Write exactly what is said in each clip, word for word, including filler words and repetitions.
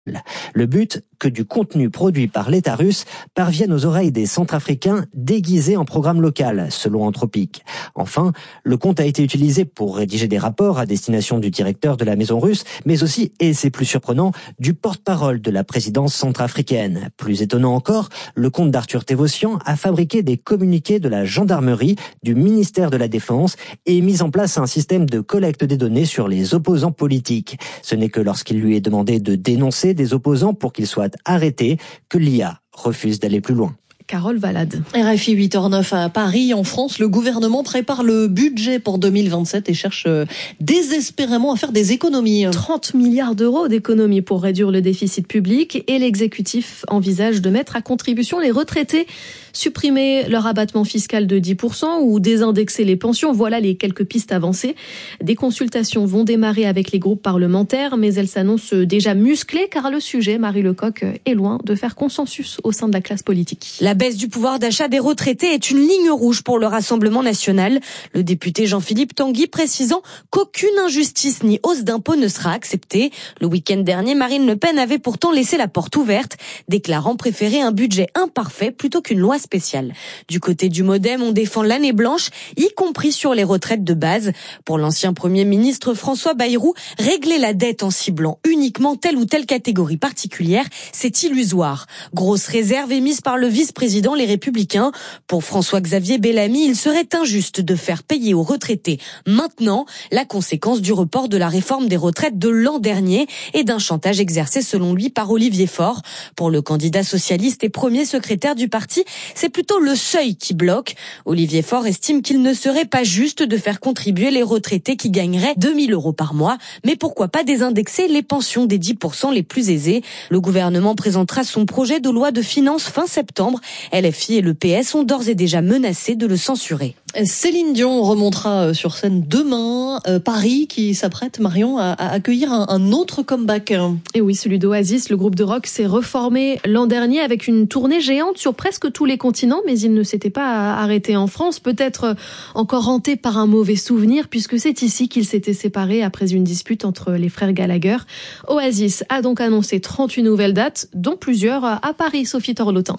Le but, que du contenu produit par l'État russe parvienne aux oreilles des Centrafricains déguisés en programme local, selon Anthropic. Enfin, le compte a été utilisé pour rédiger des rapports à destination du directeur de la maison russe, mais aussi, et c'est plus surprenant, du porte-parole de la présidence centrafricaine. Plus étonnant encore, le compte d'Arthur Thévossian a fabriqué des communiqués de la gendarmerie, du ministère de la Défense et mis en place un système de collecte des données sur les opposants politiques. Ce n'est que lorsqu'il lui est demandé de dénoncer des opposants pour qu'ils soient arrêtés que l'I A refuse d'aller plus loin. Carole Valade. R F I huit heures neuf à Paris. En France, le gouvernement prépare le budget pour deux mille vingt-sept et cherche désespérément à faire des économies. trente milliards d'euros d'économies pour réduire le déficit public et l'exécutif envisage de mettre à contribution les retraités, supprimer leur abattement fiscal de dix pour cent ou désindexer les pensions. Voilà les quelques pistes avancées. Des consultations vont démarrer avec les groupes parlementaires, mais elles s'annoncent déjà musclées car le sujet, Marie Lecoq, est loin de faire consensus au sein de la classe politique. La baisse du pouvoir d'achat des retraités est une ligne rouge pour le Rassemblement national. Le député Jean-Philippe Tanguy précisant qu'aucune injustice ni hausse d'impôts ne sera acceptée. Le week-end dernier, Marine Le Pen avait pourtant laissé la porte ouverte, déclarant préférer un budget imparfait plutôt qu'une loi spéciale. Du côté du Modem, on défend l'année blanche, y compris sur les retraites de base. Pour l'ancien Premier ministre François Bayrou, régler la dette en ciblant uniquement telle ou telle catégorie particulière, c'est illusoire. Grosse réserve émise par le vice-président Les Républicains. Pour François-Xavier Bellamy, il serait injuste de faire payer aux retraités maintenant la conséquence du report de la réforme des retraites de l'an dernier et d'un chantage exercé selon lui par Olivier Faure. Pour le candidat socialiste et premier secrétaire du parti, c'est plutôt le seuil qui bloque. Olivier Faure estime qu'il ne serait pas juste de faire contribuer les retraités qui gagneraient deux mille euros par mois, mais pourquoi pas désindexer les pensions des dix pour cent les plus aisés. Le gouvernement présentera son projet de loi de finances fin septembre. L F I et le P S ont d'ores et déjà menacé de le censurer. Céline Dion remontera sur scène demain. Euh, Paris qui s'apprête, Marion, à, à accueillir un, un autre comeback. Et oui, celui d'Oasis. Le groupe de rock s'est reformé l'an dernier avec une tournée géante sur presque tous les continents, mais il ne s'était pas arrêté en France. Peut-être encore hanté par un mauvais souvenir, puisque c'est ici qu'il s'était séparé après une dispute entre les frères Gallagher. Oasis a donc annoncé trente-huit nouvelles dates, dont plusieurs à Paris. Sophie Torlotin.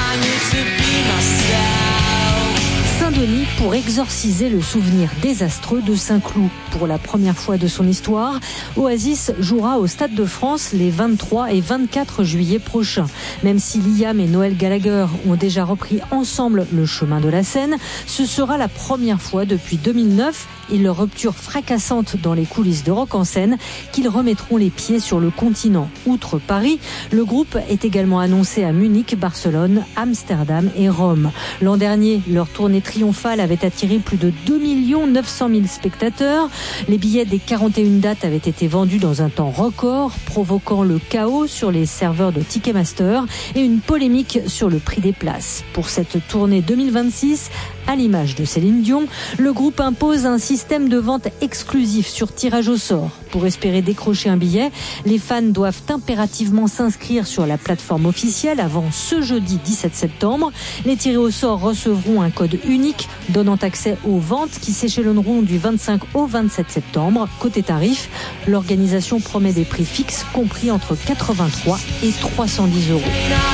Saint-Denis pour exorciser le souvenir désastreux de Saint-Cloud. Pour la première fois de son histoire, Oasis jouera au Stade de France les vingt-trois et vingt-quatre juillet prochains. Même si Liam et Noël Gallagher ont déjà repris ensemble le chemin de la scène, ce sera la première fois depuis deux mille neuf et leur rupture fracassante dans les coulisses de Rock en scène qu'ils remettront les pieds sur le continent. Outre Paris, le groupe est également annoncé à Munich, Barcelone, Amsterdam et Rome. L'an dernier, leur tournée triomphale avait attiré plus de deux millions neuf cent mille spectateurs. Les billets des quarante et une dates avaient été vendus dans un temps record, provoquant le chaos sur les serveurs de Ticketmaster et une polémique sur le prix des places. Pour cette tournée deux mille vingt-six, à l'image de Céline Dion, le groupe impose un système de vente exclusif sur tirage au sort. Pour espérer décrocher un billet, les fans doivent impérativement s'inscrire sur la plateforme officielle avant ce jeudi dix-sept septembre. Les tirés au sort recevront un code unique donnant accès aux ventes qui s'échelonneront du vingt-cinq au vingt-sept septembre. Côté tarif, l'organisation promet des prix fixes compris entre quatre-vingt-trois et trois cent dix euros.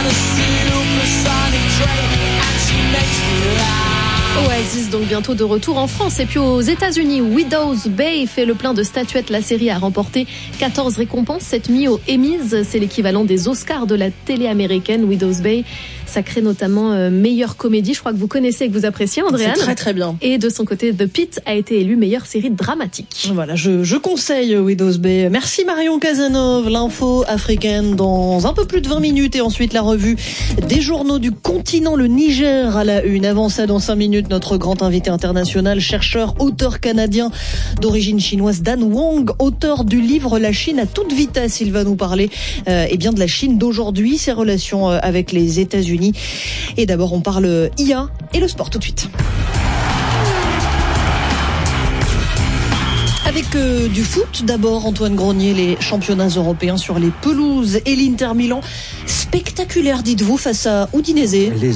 Oasis donc bientôt de retour en France. Et puis aux États-Unis, Widow's Bay fait le plein de statuettes. La série a remporté quatorze récompenses cette nuit aux Emmys. C'est l'équivalent des Oscars de la télé américaine. Widow's Bay, sacrée notamment euh, meilleure comédie. Je crois que vous connaissez et que vous appréciez, Andréane. C'est très très bien. Et de son côté, The Pitt a été élue meilleure série dramatique. Voilà, je, je conseille Widow's Bay. Merci Marion Cazeneuve. L'info africaine dans un peu plus de vingt minutes et ensuite la revue des journaux du continent. Le Niger à la une. Avant ça, dans cinq minutes, notre grand invité international, chercheur, auteur canadien d'origine chinoise, Dan Wang, auteur du livre La Chine à toute vitesse. Il va nous parler euh, eh bien de la Chine d'aujourd'hui, ses relations euh, avec les États-Unis. Et d'abord, on parle I A et le sport tout de suite. Avec Avec euh, du foot, d'abord Antoine Grenier, les championnats européens sur les pelouses et l'Inter Milan. Spectaculaire, dites-vous, face à Udinese. Les,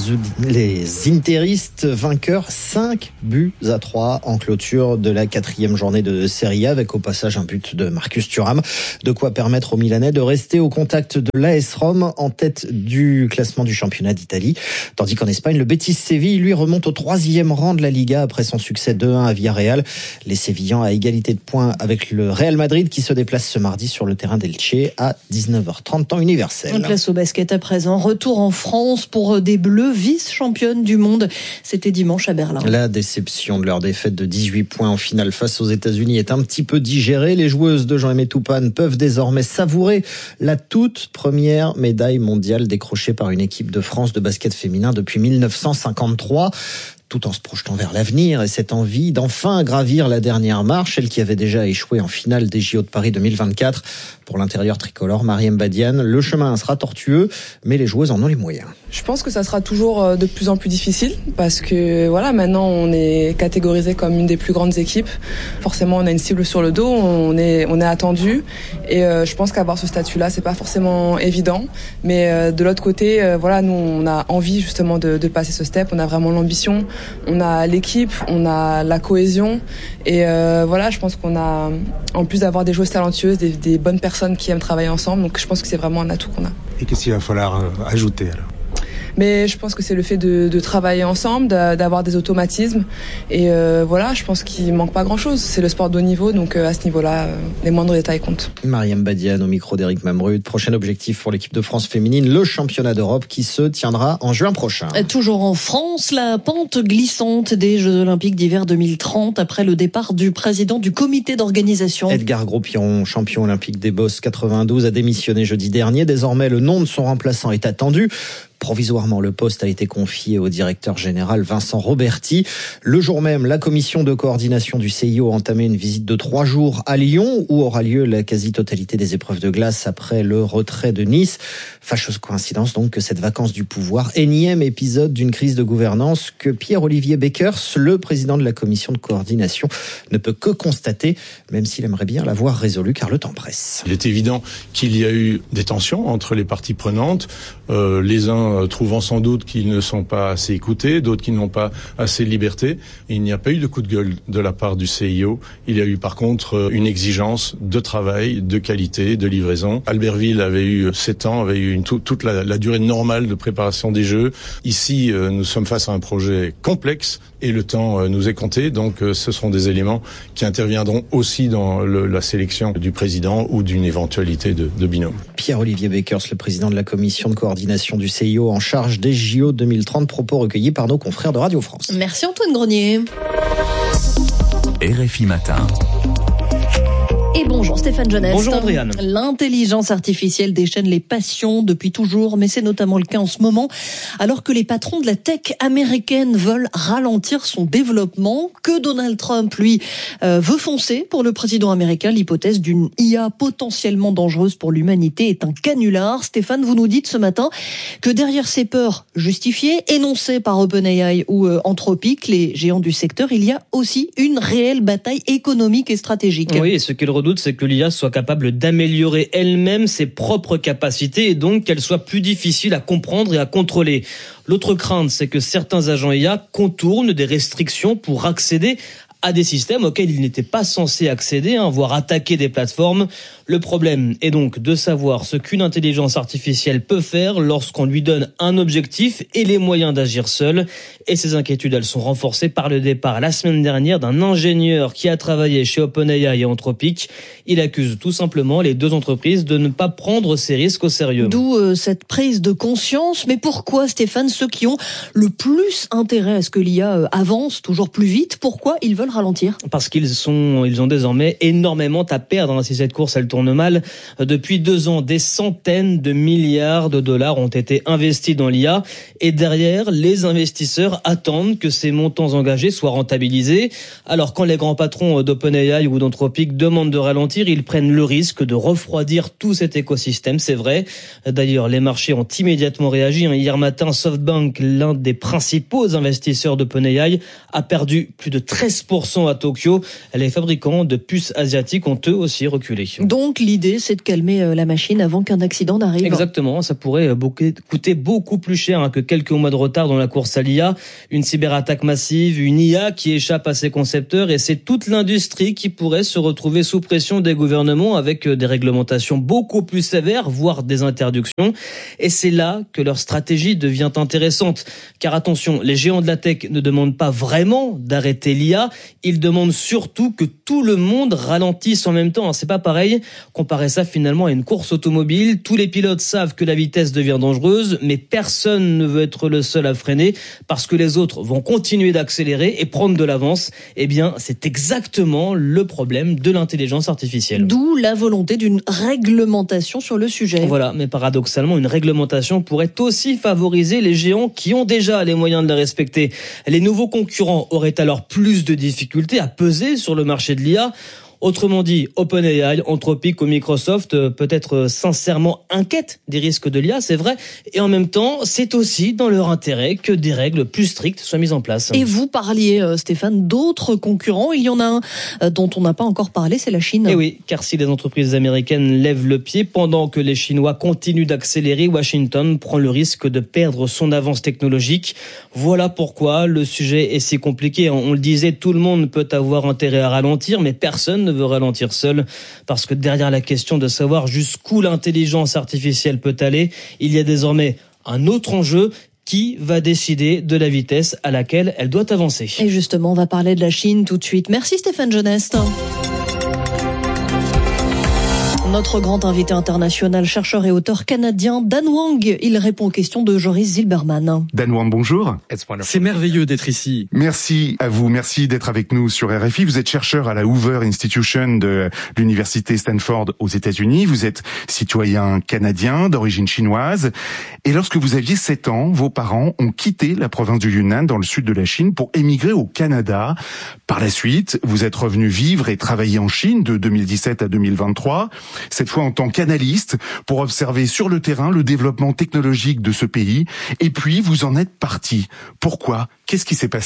les interistes vainqueurs, cinq buts à trois en clôture de la quatrième journée de Serie A, avec au passage un but de Marcus Thuram. De quoi permettre aux Milanais de rester au contact de l'A S Rome en tête du classement du championnat d'Italie. Tandis qu'en Espagne, le Betis Séville, lui, remonte au troisième rang de la Liga après son succès deux un à Villarreal. Les Sévillans à égalité de points avec le Real Madrid qui se déplace ce mardi sur le terrain d'Elche à dix-neuf heures trente temps universel. On place au basket à présent. Retour en France pour des Bleus, vice-championnes du monde. C'était dimanche à Berlin. La déception de leur défaite de dix-huit points en finale face aux États-Unis est un petit peu digérée. Les joueuses de Jean-Aimé Toupane peuvent désormais savourer la toute première médaille mondiale décrochée par une équipe de France de basket féminin depuis mille neuf cent cinquante-trois. Tout en se projetant vers l'avenir et cette envie d'enfin gravir la dernière marche, celle qui avait déjà échoué en finale des J O de Paris deux mille vingt-quatre. Pour l'intérieur tricolore, Mariam Badiane, le chemin sera tortueux, mais les joueuses en ont les moyens. Je pense que ça sera toujours de plus en plus difficile parce que voilà, maintenant on est catégorisé comme une des plus grandes équipes. Forcément, on a une cible sur le dos, on est on est attendu et euh, je pense qu'avoir ce statut-là, c'est pas forcément évident. Mais euh, de l'autre côté, euh, voilà, nous on a envie justement de, de passer ce step. On a vraiment l'ambition, on a l'équipe, on a la cohésion et euh, voilà, je pense qu'on a en plus d'avoir des joueuses talentueuses, des, des bonnes personnes qui aiment travailler ensemble. Donc je pense que c'est vraiment un atout qu'on a. Et qu'est-ce qu'il va falloir ajouter alors ? Mais je pense que c'est le fait de, de travailler ensemble, d'avoir des automatismes. Et euh, voilà, je pense qu'il manque pas grand-chose. C'est le sport de haut niveau, donc euh, à ce niveau-là, euh, les moindres détails comptent. Mariam Badiane au micro d'Éric Mamrud. Prochain objectif pour l'équipe de France féminine, le championnat d'Europe qui se tiendra en juin prochain. Toujours en France, la pente glissante des Jeux Olympiques d'hiver deux mille trente après le départ du président du comité d'organisation. Edgar Gros-Piron, champion olympique des bosses quatre-vingt-douze, a démissionné jeudi dernier. Désormais, le nom de son remplaçant est attendu. Provisoirement, le poste a été confié au directeur général Vincent Roberti. Le jour même, la commission de coordination du C I O a entamé une visite de trois jours à Lyon, où aura lieu la quasi-totalité des épreuves de glace après le retrait de Nice. Fâcheuse coïncidence donc que cette vacance du pouvoir, énième épisode d'une crise de gouvernance que Pierre-Olivier Beckers, le président de la commission de coordination, ne peut que constater, même s'il aimerait bien l'avoir résolu car le temps presse. Il est évident qu'il y a eu des tensions entre les parties prenantes, euh, les uns trouvant sans doute qu'ils ne sont pas assez écoutés, d'autres qui n'ont pas assez de liberté. Il n'y a pas eu de coup de gueule de la part du C I O. Il y a eu par contre une exigence de travail, de qualité, de livraison. Albertville avait eu sept ans, avait eu une, tout, toute la, la durée normale de préparation des Jeux. Ici, euh, nous sommes face à un projet complexe et le temps euh, nous est compté. Donc euh, ce seront des éléments qui interviendront aussi dans le, la sélection du président ou d'une éventualité de, de binôme. Pierre-Olivier Beckers, le président de la commission de coordination du C I O en charge des J O deux mille trente, propos recueillis par nos confrères de Radio France. Merci Antoine Grenier. R F I Matin. Et bonjour Stéphane Jeunesse. Bonjour Andréane. L'intelligence artificielle déchaîne les passions depuis toujours, mais c'est notamment le cas en ce moment, alors que les patrons de la tech américaine veulent ralentir son développement, que Donald Trump, lui, euh, veut foncer pour le président américain. L'hypothèse d'une I A potentiellement dangereuse pour l'humanité est un canular. Stéphane, vous nous dites ce matin que derrière ces peurs justifiées, énoncées par OpenAI ou euh, Anthropic, les géants du secteur, il y a aussi une réelle bataille économique et stratégique. Oui, et ce qu'ils redoutent, c'est que l'I A soit capable d'améliorer elle-même ses propres capacités et donc qu'elle soit plus difficile à comprendre et à contrôler. L'autre crainte, c'est que certains agents I A contournent des restrictions pour accéder à des systèmes auxquels ils n'étaient pas censés accéder, hein, voire attaquer des plateformes. Le problème est donc de savoir ce qu'une intelligence artificielle peut faire lorsqu'on lui donne un objectif et les moyens d'agir seul. Et ces inquiétudes, elles sont renforcées par le départ la semaine dernière d'un ingénieur qui a travaillé chez OpenAI et Anthropic. Il accuse tout simplement les deux entreprises de ne pas prendre ces risques au sérieux. D'où euh, cette prise de conscience. Mais pourquoi, Stéphane, ceux qui ont le plus intérêt à ce que l'I A euh, avance toujours plus vite, pourquoi ils veulent ralentir ? Parce qu'ils sont, ils ont désormais énormément à perdre. Si cette course, elle tourne mal depuis deux ans. Des centaines de milliards de dollars ont été investis dans l'I A et derrière, les investisseurs attendent que ces montants engagés soient rentabilisés. Alors quand les grands patrons d'OpenAI ou d'Anthropic demandent de ralentir, ils prennent le risque de refroidir tout cet écosystème, c'est vrai. D'ailleurs, les marchés ont immédiatement réagi. Hier matin, SoftBank, l'un des principaux investisseurs d'OpenAI, a perdu plus de treize pour cent à Tokyo. Les fabricants de puces asiatiques ont eux aussi reculé. Donc l'idée, c'est de calmer la machine avant qu'un accident n'arrive. Exactement, ça pourrait coûter beaucoup plus cher que quelques mois de retard dans la course à l'I A. Une cyberattaque massive, une I A qui échappe à ses concepteurs, et c'est toute l'industrie qui pourrait se retrouver sous pression des gouvernements avec des réglementations beaucoup plus sévères, voire des interdictions. Et c'est là que leur stratégie devient intéressante. Car attention, les géants de la tech ne demandent pas vraiment d'arrêter l'I A, ils demandent surtout que tout le monde ralentisse en même temps. Alors, c'est pas pareil. Comparez ça finalement à une course automobile. Tous les pilotes savent que la vitesse devient dangereuse, mais personne ne veut être le seul à freiner parce que les autres vont continuer d'accélérer et prendre de l'avance. Eh bien, c'est exactement le problème de l'intelligence artificielle. D'où la volonté d'une réglementation sur le sujet. Voilà, mais paradoxalement, une réglementation pourrait aussi favoriser les géants qui ont déjà les moyens de la respecter. Les nouveaux concurrents auraient alors plus de difficultés à peser sur le marché de l'I A. Autrement dit, OpenAI, Anthropic ou Microsoft euh, peut être sincèrement inquiètes des risques de l'I A, c'est vrai. Et en même temps, c'est aussi dans leur intérêt que des règles plus strictes soient mises en place. Et vous parliez, Stéphane, d'autres concurrents. Il y en a un dont on n'a pas encore parlé, c'est la Chine. Et oui, car si les entreprises américaines lèvent le pied pendant que les Chinois continuent d'accélérer, Washington prend le risque de perdre son avance technologique. Voilà pourquoi le sujet est si compliqué. On le disait, tout le monde peut avoir intérêt à ralentir, mais personne ne veut ralentir seul, parce que derrière la question de savoir jusqu'où l'intelligence artificielle peut aller, il y a désormais un autre enjeu: qui va décider de la vitesse à laquelle elle doit avancer. Et justement, on va parler de la Chine tout de suite. Merci Stéphane Jeunesse. Notre grand invité international, chercheur et auteur canadien, Dan Wang. Il répond aux questions de Joris Zilberman. Dan Wang, bonjour. C'est merveilleux d'être ici. Merci à vous, merci d'être avec nous sur R F I. Vous êtes chercheur à la Hoover Institution de l'université Stanford aux États-Unis. Vous êtes citoyen canadien d'origine chinoise. Et lorsque vous aviez sept ans, vos parents ont quitté la province du Yunnan dans le sud de la Chine pour émigrer au Canada. Par la suite, vous êtes revenu vivre et travailler en Chine de deux mille dix-sept à deux mille vingt-trois. Cette fois en tant qu'analyste, pour observer sur le terrain le développement technologique de ce pays. Et puis, vous en êtes parti. Pourquoi ? Qu'est-ce qui s'est passé ?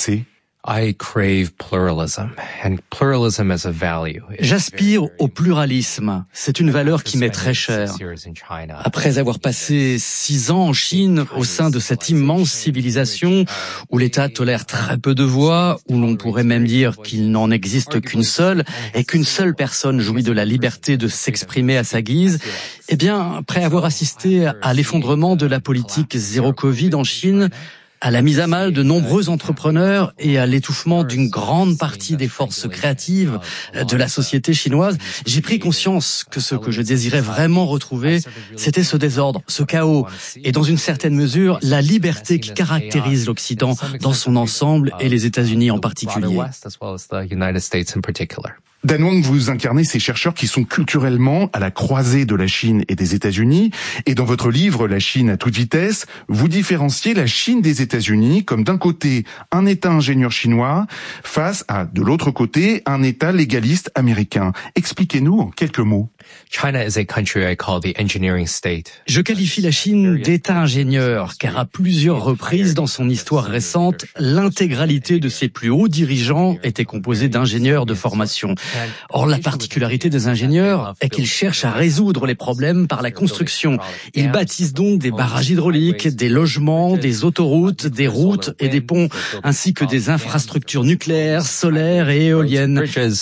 J'aspire au pluralisme. C'est une valeur qui m'est très chère. Après avoir passé six ans en Chine, au sein de cette immense civilisation, où l'État tolère très peu de voix, où l'on pourrait même dire qu'il n'en existe qu'une seule, et qu'une seule personne jouit de la liberté de s'exprimer à sa guise, eh bien, après avoir assisté à l'effondrement de la politique zéro Covid en Chine, à la mise à mal de nombreux entrepreneurs et à l'étouffement d'une grande partie des forces créatives de la société chinoise, j'ai pris conscience que ce que je désirais vraiment retrouver, c'était ce désordre, ce chaos, et dans une certaine mesure, la liberté qui caractérise l'Occident dans son ensemble et les États-Unis en particulier. Dan Wang, vous incarnez ces chercheurs qui sont culturellement à la croisée de la Chine et des États-Unis. Et dans votre livre, La Chine à toute vitesse, vous différenciez la Chine des États-Unis comme d'un côté un État ingénieur chinois face à, de l'autre côté, un État légaliste américain. Expliquez-nous en quelques mots. Je qualifie la Chine d'État ingénieur, car à plusieurs reprises dans son histoire récente, l'intégralité de ses plus hauts dirigeants était composée d'ingénieurs de formation. Or, la particularité des ingénieurs est qu'ils cherchent à résoudre les problèmes par la construction. Ils bâtissent donc des barrages hydrauliques, des logements, des autoroutes, des routes et des ponts, ainsi que des infrastructures nucléaires, solaires et éoliennes.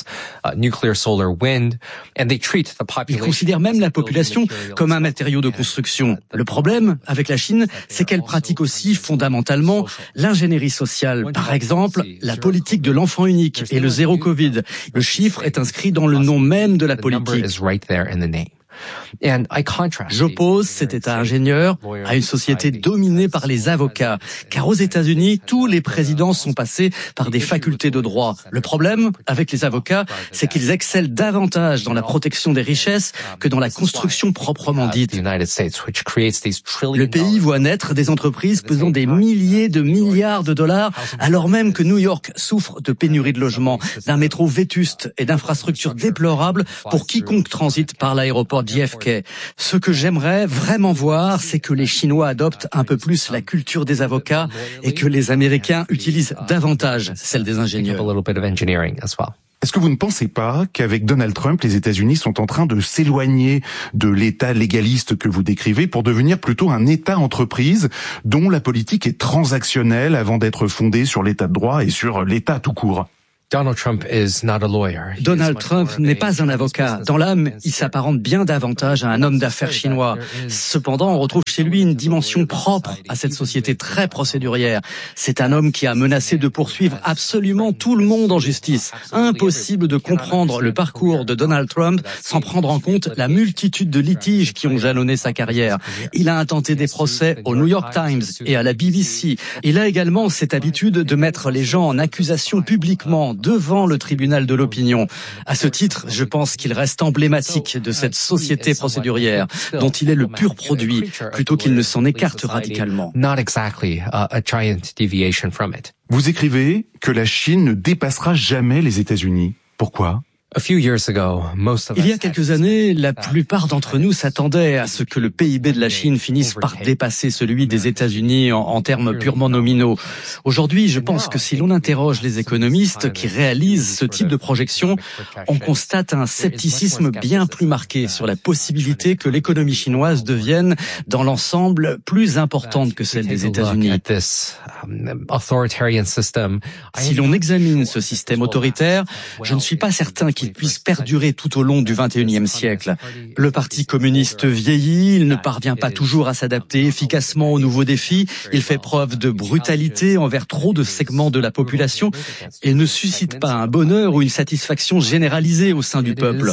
Ils considèrent même la population comme un matériau de construction. Le problème avec la Chine, c'est qu'elle pratique aussi fondamentalement l'ingénierie sociale. Par exemple, la politique de l'enfant unique et le zéro Covid. Le chiffre est inscrit dans le nom même de la politique. J'oppose cet État ingénieur à une société dominée par les avocats, car aux États-Unis, tous les présidents sont passés par des facultés de droit. Le problème avec les avocats, c'est qu'ils excellent davantage dans la protection des richesses que dans la construction proprement dite. Le pays voit naître des entreprises pesant des milliers de milliards de dollars, alors même que New York souffre de pénurie de logements, d'un métro vétuste et d'infrastructures déplorables pour quiconque transite par l'aéroport J F K. Ce que j'aimerais vraiment voir, c'est que les Chinois adoptent un peu plus la culture des avocats et que les Américains utilisent davantage celle des ingénieurs. Est-ce que vous ne pensez pas qu'avec Donald Trump, les États-Unis sont en train de s'éloigner de l'État légaliste que vous décrivez pour devenir plutôt un État-entreprise dont la politique est transactionnelle avant d'être fondée sur l'État de droit et sur l'État tout court ? Donald Trump Donald Trump n'est pas un avocat. Dans l'âme, il s'apparente bien davantage à un homme d'affaires chinois. Cependant, on retrouve chez lui une dimension propre à cette société très procédurière. C'est un homme qui a menacé de poursuivre absolument tout le monde en justice. Impossible de comprendre le parcours de Donald Trump sans prendre en compte la multitude de litiges qui ont jalonné sa carrière. Il a intenté des procès au New York Times et à la B B C. Il a également cette habitude de mettre les gens en accusation publiquement devant le tribunal de l'opinion. À ce titre, je pense qu'il reste emblématique de cette société procédurière dont il est le pur produit, plutôt qu'il ne s'en écarte radicalement. Vous écrivez que la Chine ne dépassera jamais les États-Unis. Pourquoi ? Il y a quelques années, la plupart d'entre nous s'attendaient à ce que le P I B de la Chine finisse par dépasser celui des États-Unis en, en termes purement nominaux. Aujourd'hui, je pense que si l'on interroge les économistes qui réalisent ce type de projection, on constate un scepticisme bien plus marqué sur la possibilité que l'économie chinoise devienne, dans l'ensemble, plus importante que celle des États-Unis. Si l'on examine ce système autoritaire, je ne suis pas certain qu'il puisse perdurer tout au long du vingt et unième siècle. Le Parti communiste vieillit, il ne parvient pas toujours à s'adapter efficacement aux nouveaux défis, il fait preuve de brutalité envers trop de segments de la population et ne suscite pas un bonheur ou une satisfaction généralisée au sein du peuple.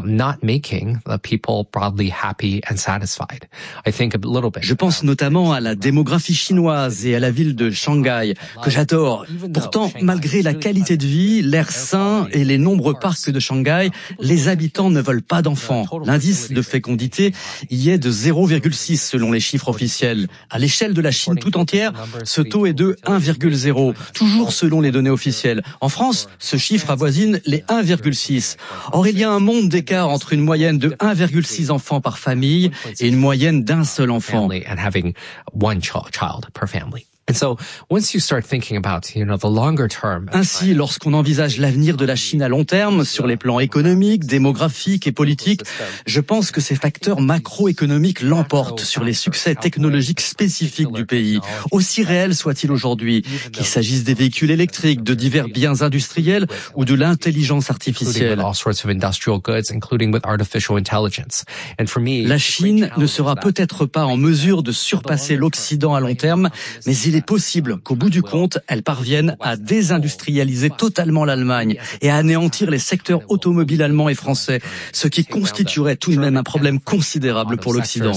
Je pense notamment à la démographie chinoise et à la ville de Shanghai, que j'adore. Pourtant, malgré la qualité de vie, l'air sain et les nombreux parcs de Shanghai, les habitants ne veulent pas d'enfants. L'indice de fécondité y est de zéro virgule six selon les chiffres officiels. À l'échelle de la Chine tout entière, ce taux est de un virgule zéro, toujours selon les données officielles. En France, ce chiffre avoisine les un virgule six. Or, il y a un monde d'écart entre une moyenne de un virgule six enfants par famille et une moyenne d'un seul enfant. Ainsi, lorsqu'on envisage l'avenir de la Chine à long terme, sur les plans économiques, démographiques et politiques, je pense que ces facteurs macroéconomiques l'emportent sur les succès technologiques spécifiques du pays, aussi réels soient-ils aujourd'hui, qu'il s'agisse des véhicules électriques, de divers biens industriels ou de l'intelligence artificielle. La Chine ne sera peut-être pas en mesure de surpasser l'Occident à long terme, mais il est possible qu'au bout du compte, elle parvienne à désindustrialiser totalement l'Allemagne et à anéantir les secteurs automobiles allemands et français, ce qui constituerait tout de même un problème considérable pour l'Occident.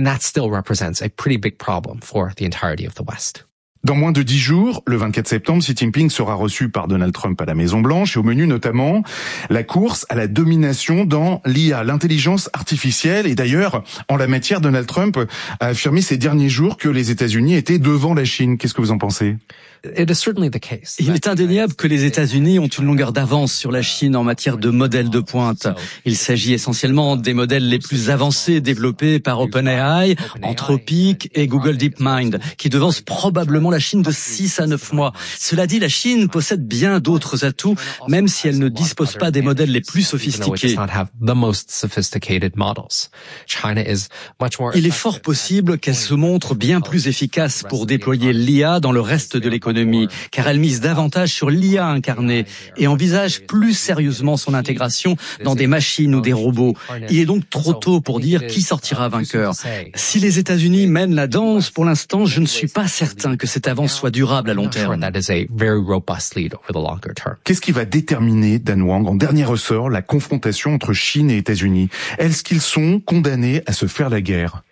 Dans moins de dix jours, le vingt-quatre septembre, Xi Jinping sera reçu par Donald Trump à la Maison-Blanche et au menu notamment la course à la domination dans l'I A, l'intelligence artificielle. Et d'ailleurs, en la matière, Donald Trump a affirmé ces derniers jours que les États-Unis étaient devant la Chine. Qu'est-ce que vous en pensez ? Il est indéniable que les États-Unis ont une longueur d'avance sur la Chine en matière de modèles de pointe. Il s'agit essentiellement des modèles les plus avancés développés par OpenAI, Anthropic et Google DeepMind, qui devancent probablement la Chine de six à neuf mois. Cela dit, la Chine possède bien d'autres atouts, même si elle ne dispose pas des modèles les plus sophistiqués. Il est fort possible qu'elle se montre bien plus efficace pour déployer l'I A dans le reste de l'économie, car elle mise davantage sur l'I A incarnée et envisage plus sérieusement son intégration dans des machines ou des robots. Il est donc trop tôt pour dire qui sortira vainqueur. Si les États-Unis mènent la danse, pour l'instant, je ne suis pas certain que cette cette avance soit durable à long terme. Qu'est-ce qui va déterminer, Dan Wang, en dernier ressort, la confrontation entre Chine et États-Unis? Est-ce qu'ils sont condamnés à se faire la guerre?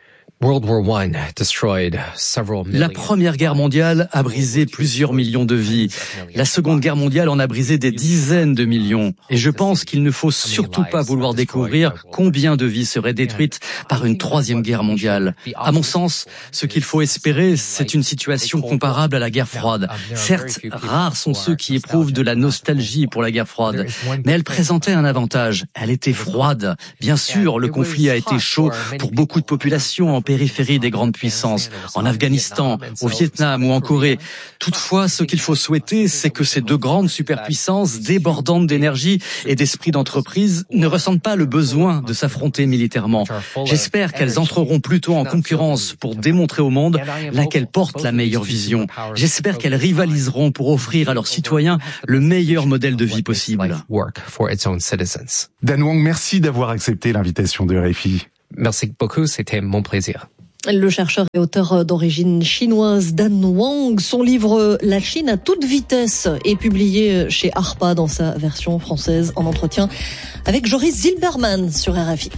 La Première Guerre mondiale a brisé plusieurs millions de vies. La Seconde Guerre mondiale en a brisé des dizaines de millions. Et je pense qu'il ne faut surtout pas vouloir découvrir combien de vies seraient détruites par une Troisième Guerre mondiale. À mon sens, ce qu'il faut espérer, c'est une situation comparable à la guerre froide. Certes, rares sont ceux qui éprouvent de la nostalgie pour la guerre froide, mais elle présentait un avantage. Elle était froide. Bien sûr, le conflit a été chaud pour beaucoup de populations en périphérie des grandes puissances, en Afghanistan, au Vietnam ou en Corée. Toutefois, ce qu'il faut souhaiter, c'est que ces deux grandes superpuissances, débordantes d'énergie et d'esprit d'entreprise, ne ressentent pas le besoin de s'affronter militairement. J'espère qu'elles entreront plutôt en concurrence pour démontrer au monde laquelle porte la meilleure vision. J'espère qu'elles rivaliseront pour offrir à leurs citoyens le meilleur modèle de vie possible. Dan Wang, merci d'avoir accepté l'invitation de R F I. Merci beaucoup, c'était mon plaisir. Le chercheur et auteur d'origine chinoise Dan Wang, son livre « La Chine à toute vitesse » est publié chez Harpa dans sa version française, en entretien avec Joris Zilberman sur R F I.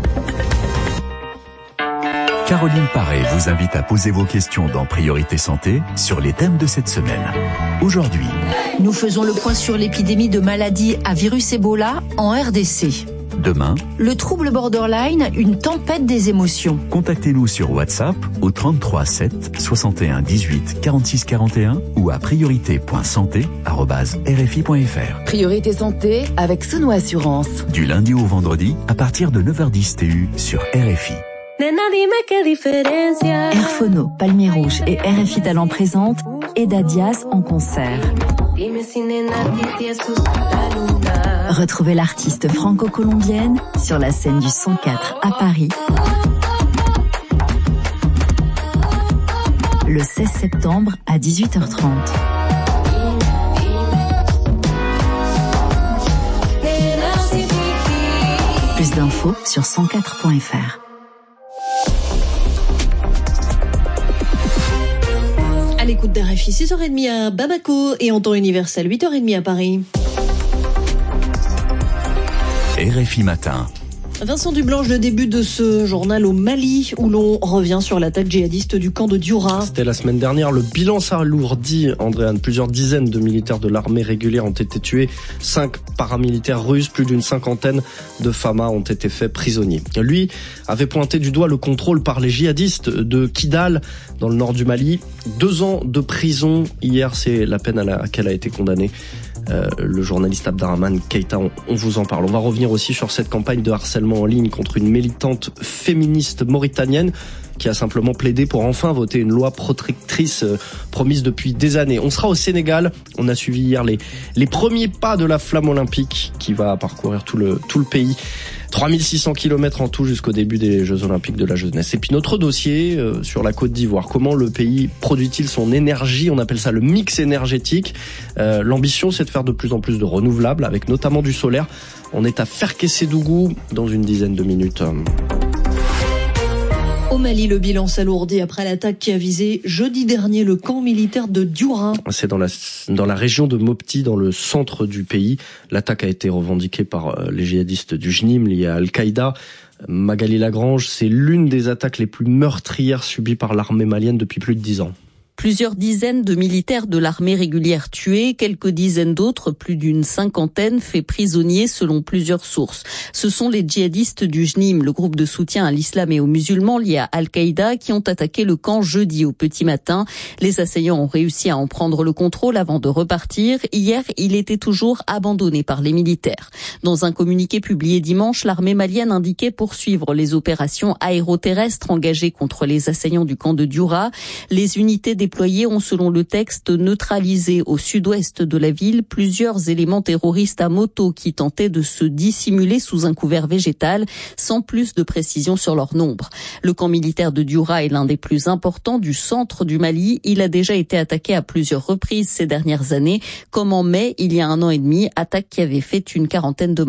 Caroline Paré vous invite à poser vos questions dans Priorité Santé sur les thèmes de cette semaine. Aujourd'hui, nous faisons le point sur l'épidémie de maladies à virus Ebola en R D C. Demain, le trouble borderline, une tempête des émotions. Contactez-nous sur WhatsApp au trente-trois sept soixante et un dix-huit quarante-six quarante et un ou à priorité point santé arobase r f i point f r. Priorité Santé avec Sono Assurance. Du lundi au vendredi à partir de neuf heures dix T U sur R F I. Airphono, Palmier Rouge et R F I Talent présentent Eda Diaz en concert. Retrouvez l'artiste franco-colombienne sur la scène du cent quatre à Paris le seize septembre à dix-huit heures trente. Plus d'infos sur cent quatre point f r. À l'écoute d'R F I, six heures trente à Bamako et en temps universel, huit heures trente à Paris. R F I Matin. Vincent Dublanche, le début de ce journal au Mali, où l'on revient sur l'attaque djihadiste du camp de Dioura. C'était la semaine dernière. Le bilan s'alourdit, Andréane. Plusieurs dizaines de militaires de l'armée régulière ont été tués. Cinq paramilitaires russes, plus d'une cinquantaine de Fama ont été faits prisonniers. Lui avait pointé du doigt le contrôle par les djihadistes de Kidal, dans le nord du Mali. Deux ans de prison. Hier, c'est la peine à laquelle a été condamné Euh, le journaliste Abderrahmane Keïta, on, on vous en parle. On va revenir aussi sur cette campagne de harcèlement en ligne contre une militante féministe mauritanienne qui a simplement plaidé pour enfin voter une loi protectrice euh, promise depuis des années. On sera au Sénégal. On a suivi hier les, les premiers pas de la flamme olympique qui va parcourir tout le, tout le pays. trois mille six cents kilomètres en tout jusqu'au début des Jeux Olympiques de la jeunesse. Et puis notre dossier euh, sur la Côte d'Ivoire. Comment le pays produit-il son énergie? On appelle ça le mix énergétique. Euh, l'ambition, c'est de faire de plus en plus de renouvelables, avec notamment du solaire. On est à Ferkessédougou dans une dizaine de minutes. Au Mali, le bilan s'alourdit après l'attaque qui a visé jeudi dernier le camp militaire de Dioura. C'est dans la, dans la région de Mopti, dans le centre du pays. L'attaque a été revendiquée par les djihadistes du J N I M liés à Al-Qaïda. Magali Lagrange, c'est l'une des attaques les plus meurtrières subies par l'armée malienne depuis plus de dix ans. Plusieurs dizaines de militaires de l'armée régulière tués, quelques dizaines d'autres, plus d'une cinquantaine, faits prisonniers selon plusieurs sources. Ce sont les djihadistes du J N I M, le groupe de soutien à l'islam et aux musulmans liés à Al-Qaïda, qui ont attaqué le camp jeudi au petit matin. Les assaillants ont réussi à en prendre le contrôle avant de repartir. Hier, il était toujours abandonné par les militaires. Dans un communiqué publié dimanche, l'armée malienne indiquait poursuivre les opérations aéroterrestres engagées contre les assaillants du camp de Dioura. Les unités déployées ont, selon le texte, neutralisé au sud-ouest de la ville plusieurs éléments terroristes à moto qui tentaient de se dissimuler sous un couvert végétal, sans plus de précision sur leur nombre. Le camp militaire de Dioura est l'un des plus importants du centre du Mali. Il a déjà été attaqué à plusieurs reprises ces dernières années, comme en mai, il y a un an et demi, attaque qui avait fait une quarantaine de morts.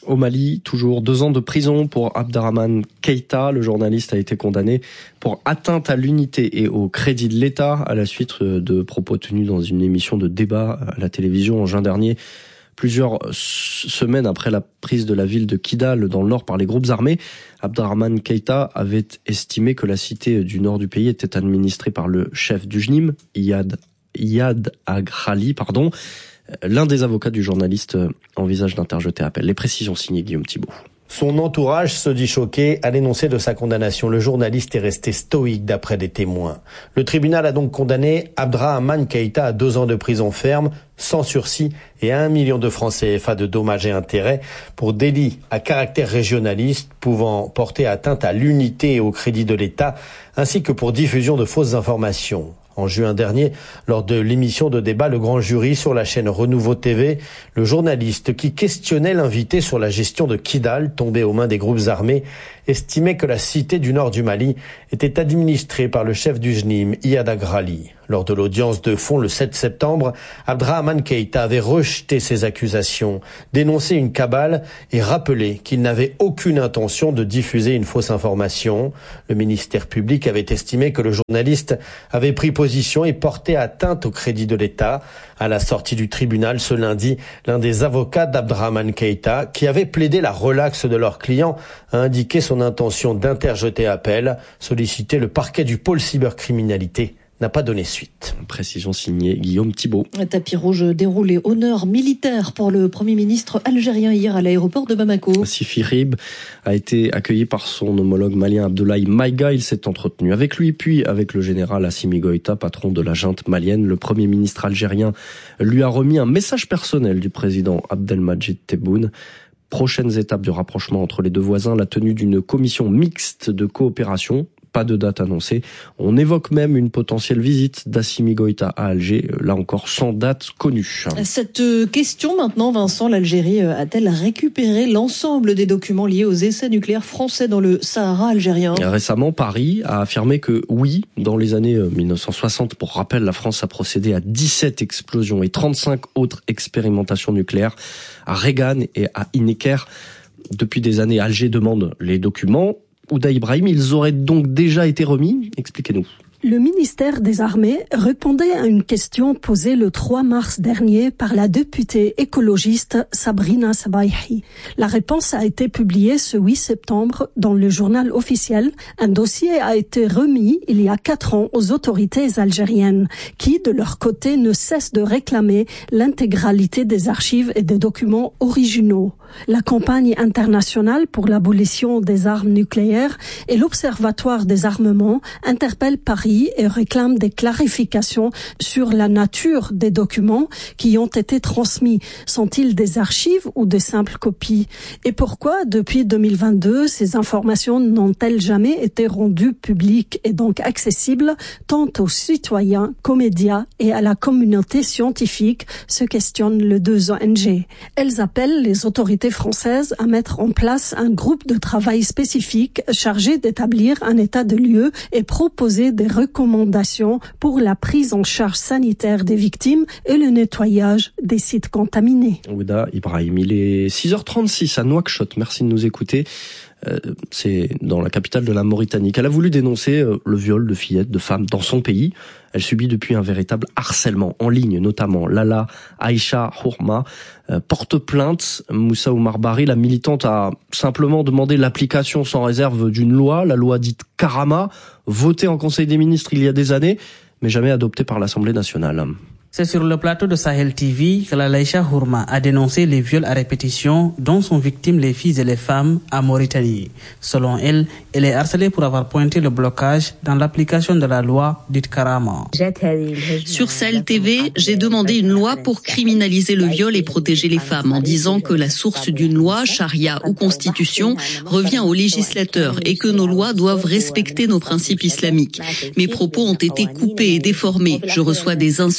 Au Mali, toujours deux ans de prison pour Abderrahmane Keïta. Le journaliste a été condamné pour atteinte à l'unité et au crédit de l'État à la suite de propos tenus dans une émission de débat à la télévision en juin dernier. Plusieurs semaines après la prise de la ville de Kidal dans le nord par les groupes armés, Abderrahmane Keïta avait estimé que la cité du nord du pays était administrée par le chef du J N I M, Iyad, Iyad Agrali, pardon. L'un des avocats du journaliste envisage d'interjeter appel. Les précisions signées Guillaume Thibault. Son entourage se dit choqué à l'énoncé de sa condamnation. Le journaliste est resté stoïque d'après des témoins. Le tribunal a donc condamné Abderrahmane Keïta à deux ans de prison ferme, sans sursis et à un million de francs C F A de dommages et intérêts pour délit à caractère régionaliste pouvant porter atteinte à l'unité et au crédit de l'État, ainsi que pour diffusion de fausses informations. En juin dernier, lors de l'émission de débat Le Grand Jury sur la chaîne Renouveau T V, le journaliste qui questionnait l'invité sur la gestion de Kidal, tombé aux mains des groupes armés, estimait que la cité du nord du Mali était administrée par le chef du J N I M, Iyad Agrali. Lors de l'audience de fond le sept septembre, Abderrahmane Keïta avait rejeté ces accusations, dénoncé une cabale et rappelé qu'il n'avait aucune intention de diffuser une fausse information. Le ministère public avait estimé que le journaliste avait pris position et porté atteinte au crédit de l'État. À la sortie du tribunal ce lundi, l'un des avocats d'Abderrahmane Keïta, qui avait plaidé la relaxe de leur client, a indiqué son intention d'interjeter appel. Sollicité, le parquet du pôle cybercriminalité n'a pas donné suite. Précision signée Guillaume Thibault. Un tapis rouge déroulé, honneur militaire pour le Premier ministre algérien hier à l'aéroport de Bamako. Sifi Rib a été accueilli par son homologue malien Abdoulaye Maïga. Il s'est entretenu avec lui, puis avec le général Assimi Goïta, patron de la junte malienne. Le Premier ministre algérien lui a remis un message personnel du président Abdelmadjid Tebboune. Prochaines étapes du rapprochement entre les deux voisins, la tenue d'une commission mixte de coopération. Pas de date annoncée. On évoque même une potentielle visite d'Assimi Goïta à Alger, là encore sans date connue. Cette question maintenant, Vincent, l'Algérie a-t-elle récupéré l'ensemble des documents liés aux essais nucléaires français dans le Sahara algérien ? Récemment, Paris a affirmé que oui, dans les années dix-neuf cent soixante, pour rappel, la France a procédé à dix-sept explosions et trente-cinq autres expérimentations nucléaires à Regan et à Ineker. Depuis des années, Alger demande les documents. Ouda Ibrahim, ils auraient donc déjà été remis? Expliquez-nous. Le ministère des Armées répondait à une question posée le trois mars dernier par la députée écologiste Sabrina Sabaihi. La réponse a été publiée ce huit septembre dans le journal officiel. Un dossier a été remis il y a quatre ans aux autorités algériennes qui, de leur côté, ne cessent de réclamer l'intégralité des archives et des documents originaux. La campagne internationale pour l'abolition des armes nucléaires et l'Observatoire des armements interpellent Paris et réclament des clarifications sur la nature des documents qui ont été transmis. Sont-ils des archives ou des simples copies? Et pourquoi, depuis deux mille vingt-deux, ces informations n'ont-elles jamais été rendues publiques et donc accessibles tant aux citoyens qu'aux médias et à la communauté scientifique, se questionnent les deux O N G. Elles appellent les autorités françaises à mettre en place un groupe de travail spécifique chargé d'établir un état de lieux et proposer des recommandations pour la prise en charge sanitaire des victimes et le nettoyage des sites contaminés. Ouda Ibrahim, il est six heures trente-six à Nouakchott. Merci de nous écouter. Euh, c'est dans la capitale de la Mauritanie qu'elle a voulu dénoncer euh, le viol de fillettes, de femmes dans son pays. Elle subit depuis un véritable harcèlement en ligne, notamment. Lala Aïcha Hourma euh, porte plainte. Moussa Oumar Bari, la militante, a simplement demandé l'application sans réserve d'une loi, la loi dite Karama, votée en Conseil des ministres il y a des années, mais jamais adoptée par l'Assemblée nationale. C'est sur le plateau de Sahel T V que la Laïcha Hourma a dénoncé les viols à répétition dont sont victimes les filles et les femmes à Mauritanie. Selon elle, elle est harcelée pour avoir pointé le blocage dans l'application de la loi dite Karama. Sur Sahel T V, j'ai demandé une loi pour criminaliser le viol et protéger les femmes en disant que la source d'une loi, charia ou constitution, revient aux législateurs et que nos lois doivent respecter nos principes islamiques. Mes propos ont été coupés et déformés. Je reçois des insultes,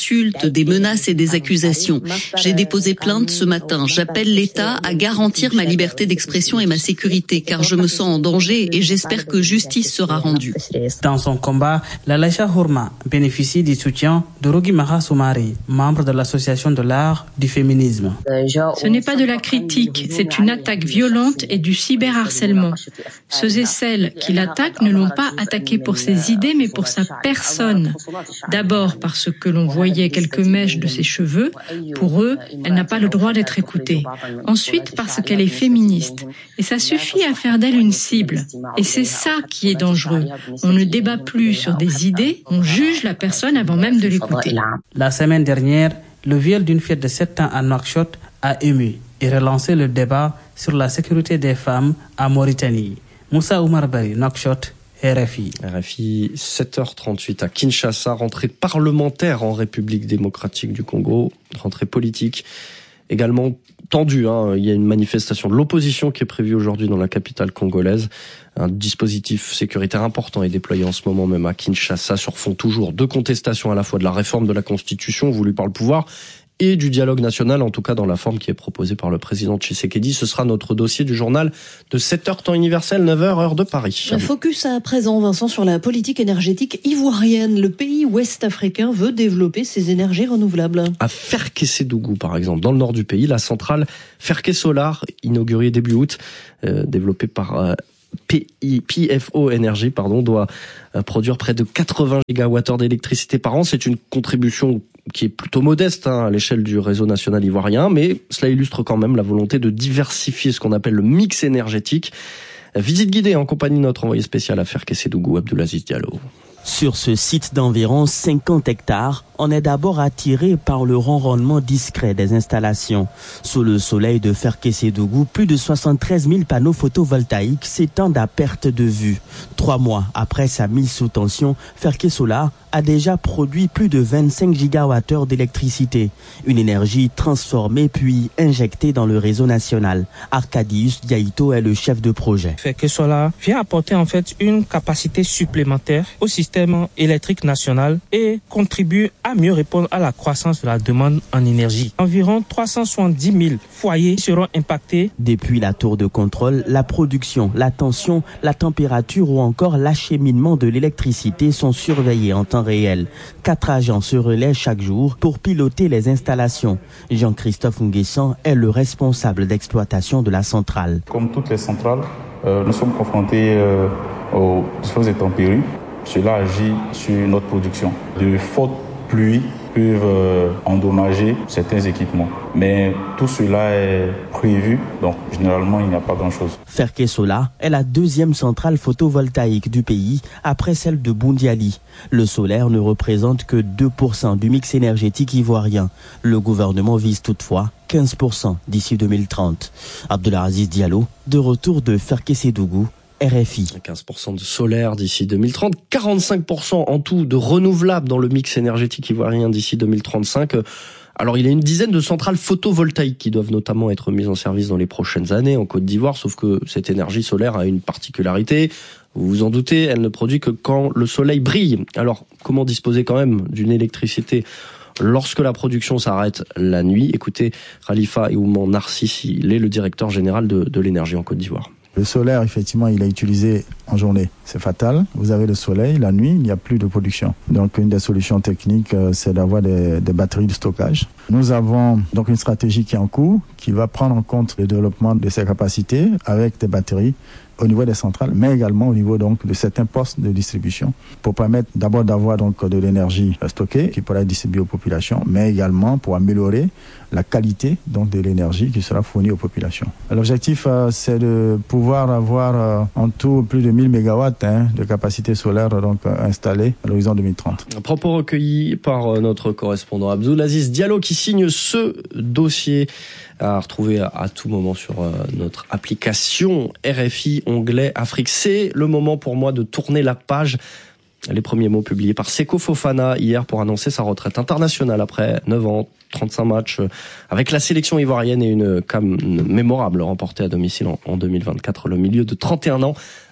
insultes, des menaces et des accusations. J'ai déposé plainte ce matin. J'appelle l'État à garantir ma liberté d'expression et ma sécurité, car je me sens en danger et j'espère que justice sera rendue. Dans son combat, la Laïcha Hourma bénéficie du soutien de Rogi Maha Soumari, membre de l'association de l'art du féminisme. Ce n'est pas de la critique, c'est une attaque violente et du cyberharcèlement. Ceux et celles qui l'attaquent ne l'ont pas attaqué pour ses idées, mais pour sa personne. D'abord parce que l'on voyait quelques mèches de ses cheveux. Pour eux, elle n'a pas le droit d'être écoutée. Ensuite parce qu'elle est féministe. Et ça suffit à faire d'elle une cible. Et c'est ça qui est dangereux. On ne débat plus sur des idées, on juge la personne avant même de l'écouter. La semaine dernière, le viol d'une fille de sept ans à Nouakchott a ému et relancé le débat sur la sécurité des femmes en Mauritanie. Moussa Oumar Bari, Nouakchott, R F I. R F I, sept heures trente-huit à Kinshasa, rentrée parlementaire en République démocratique du Congo, rentrée politique également tendue. Hein. Il y a une manifestation de l'opposition qui est prévue aujourd'hui dans la capitale congolaise. Un dispositif sécuritaire important est déployé en ce moment même à Kinshasa sur fond toujours de contestation à la fois de la réforme de la Constitution voulue par le pouvoir et du dialogue national, en tout cas dans la forme qui est proposée par le président Tshisekedi. Ce sera notre dossier du journal de sept heures temps universel, neuf heures heure de Paris. Focus à présent, Vincent, sur la politique énergétique ivoirienne. Le pays ouest-africain veut développer ses énergies renouvelables. À Ferkessédougou, par exemple, dans le nord du pays, la centrale Ferke Solar, inaugurée début août, euh, développée par euh, P F O Energy, pardon, doit euh, produire près de quatre-vingts gigawattheures d'électricité par an. C'est une contribution qui est plutôt modeste hein, à l'échelle du réseau national ivoirien, mais cela illustre quand même la volonté de diversifier ce qu'on appelle le mix énergétique. Visite guidée en compagnie de notre envoyé spécial à Ferkessédougou, Abdoulaziz Diallo. Sur ce site d'environ cinquante hectares, on est d'abord attiré par le ronronnement discret des installations. Sous le soleil de Ferkessédougou, plus de soixante-treize mille panneaux photovoltaïques s'étendent à perte de vue. Trois mois après sa mise sous tension, Ferke Solar a déjà produit plus de vingt-cinq gigawattheures d'électricité. Une énergie transformée puis injectée dans le réseau national. Arcadius Diaito est le chef de projet. Ferke Solar vient apporter en fait une capacité supplémentaire au système électrique national et contribue à mieux répondre à la croissance de la demande en énergie. Environ trois cent soixante-dix mille foyers seront impactés. Depuis la tour de contrôle, la production, la tension, la température ou encore l'acheminement de l'électricité sont surveillés en temps réel. Quatre agents se relaient chaque jour pour piloter les installations. Jean-Christophe Nguessan est le responsable d'exploitation de la centrale. Comme toutes les centrales, euh, nous sommes confrontés euh, aux fausses intempéries. Cela agit sur notre production. De fortes pluies peuvent euh, endommager certains équipements. Mais tout cela est prévu, donc généralement il n'y a pas grand-chose. Ferke Solar est la deuxième centrale photovoltaïque du pays après celle de Boundiali. Le solaire ne représente que deux pour cent du mix énergétique ivoirien. Le gouvernement vise toutefois quinze pour cent d'ici deux mille trente. Abdoulaziz Diallo, de retour de Ferkessédougou, R F I. quinze pour cent de solaire d'ici deux mille trente, quarante-cinq pour cent en tout de renouvelables dans le mix énergétique ivoirien d'ici deux mille trente-cinq. Alors il y a une dizaine de centrales photovoltaïques qui doivent notamment être mises en service dans les prochaines années en Côte d'Ivoire, sauf que cette énergie solaire a une particularité. Vous vous en doutez, elle ne produit que quand le soleil brille. Alors comment disposer quand même d'une électricité lorsque la production s'arrête la nuit? Écoutez, Khalifa Eouman Narcissi, il est le directeur général de, de l'énergie en Côte d'Ivoire. Le solaire, effectivement, il est utilisé en journée. C'est fatal. Vous avez le soleil, la nuit, il n'y a plus de production. Donc, une des solutions techniques, c'est d'avoir des, des batteries de stockage. Nous avons donc une stratégie qui est en cours, qui va prendre en compte le développement de ces capacités avec des batteries au niveau des centrales, mais également au niveau donc de certains postes de distribution, pour permettre d'abord d'avoir donc de l'énergie stockée qui pourra être distribuée aux populations, mais également pour améliorer la qualité donc de l'énergie qui sera fournie aux populations. L'objectif, euh, c'est de pouvoir avoir euh, en tout plus de mille mégawatts hein, de capacité solaire donc euh, installée à l'horizon deux mille trente. Un propos recueilli par euh, notre correspondant Abdoulaziz Diallo qui signe ce dossier à retrouver à, à tout moment sur euh, notre application R F I, onglet Afrique. C'est le moment pour moi de tourner la page. Les premiers mots publiés par Seko Fofana hier pour annoncer sa retraite internationale après neuf ans, trente-cinq matchs avec la sélection ivoirienne et une C A M mémorable remportée à domicile en deux mille vingt-quatre. Le milieu de trente et un ans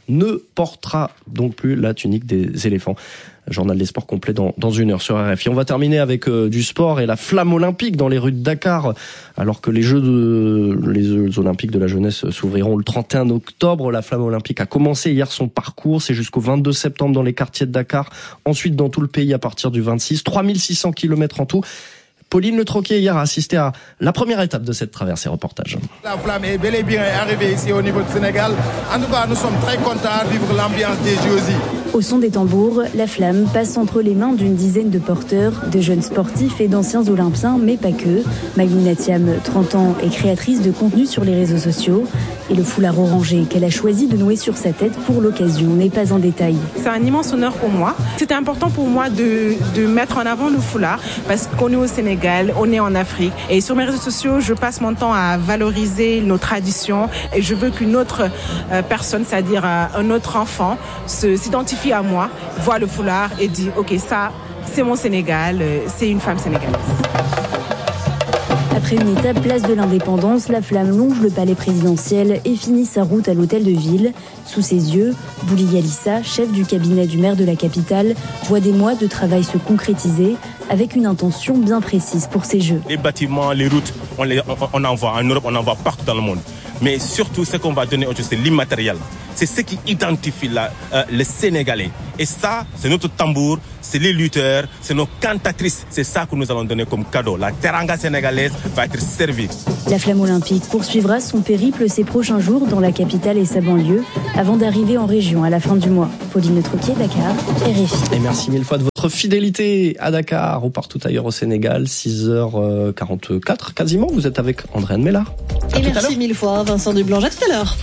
ne portera donc plus la tunique des éléphants. Journal des sports complet dans, dans une heure sur R F I. On va terminer avec euh, du sport et la flamme olympique dans les rues de Dakar. Alors que les Jeux, de, les Jeux olympiques de la jeunesse s'ouvriront le trente et un octobre, la flamme olympique a commencé hier son parcours. C'est jusqu'au vingt-deux septembre dans les quartiers de Dakar. Ensuite dans tout le pays à partir du vingt-six. trois mille six cents kilomètres en tout. Pauline Le Troquier hier a assisté à la première étape de cette traversée. Reportage. La flamme est bel et bien arrivée ici au niveau du Sénégal. En tout cas, nous sommes très contents de vivre l'ambiance des J O S I. Au son des tambours, la flamme passe entre les mains d'une dizaine de porteurs, de jeunes sportifs et d'anciens olympiens, mais pas que. Maïmouna Thiam, trente ans, est créatrice de contenu sur les réseaux sociaux. Et le foulard orangé qu'elle a choisi de nouer sur sa tête pour l'occasion n'est pas un détail. C'est un immense honneur pour moi. C'était important pour moi de, de mettre en avant le foulard parce qu'on est au Sénégal, on est en Afrique. Et sur mes réseaux sociaux, je passe mon temps à valoriser nos traditions et je veux qu'une autre euh, personne, c'est-à-dire euh, un autre enfant, se, s'identifie à moi, voit le foulard et dit « Ok, ça, c'est mon Sénégal, euh, c'est une femme sénégalaise ». Après une étape place de l'Indépendance, la flamme longe le palais présidentiel et finit sa route à l'hôtel de ville. Sous ses yeux, Bouli Yalissa, chef du cabinet du maire de la capitale, voit des mois de travail se concrétiser avec une intention bien précise pour ces Jeux. Les bâtiments, les routes, on, les, on, on en voit en Europe, on en voit partout dans le monde. Mais surtout, ce qu'on va donner aujourd'hui, c'est l'immatériel. C'est ce qui identifie la, euh, les Sénégalais. Et ça, c'est notre tambour, c'est les lutteurs, c'est nos cantatrices. C'est ça que nous allons donner comme cadeau. La teranga sénégalaise va être servie. La flamme olympique poursuivra son périple ces prochains jours dans la capitale et sa banlieue, avant d'arriver en région à la fin du mois. Pauline Le Troquier, Dakar, R F I. Et merci mille fois de votre fidélité à Dakar ou partout ailleurs au Sénégal. six heures quarante-quatre quasiment. Vous êtes avec Andréane Mélard. Et merci mille fois Vincent Dublanc. À tout à l'heure.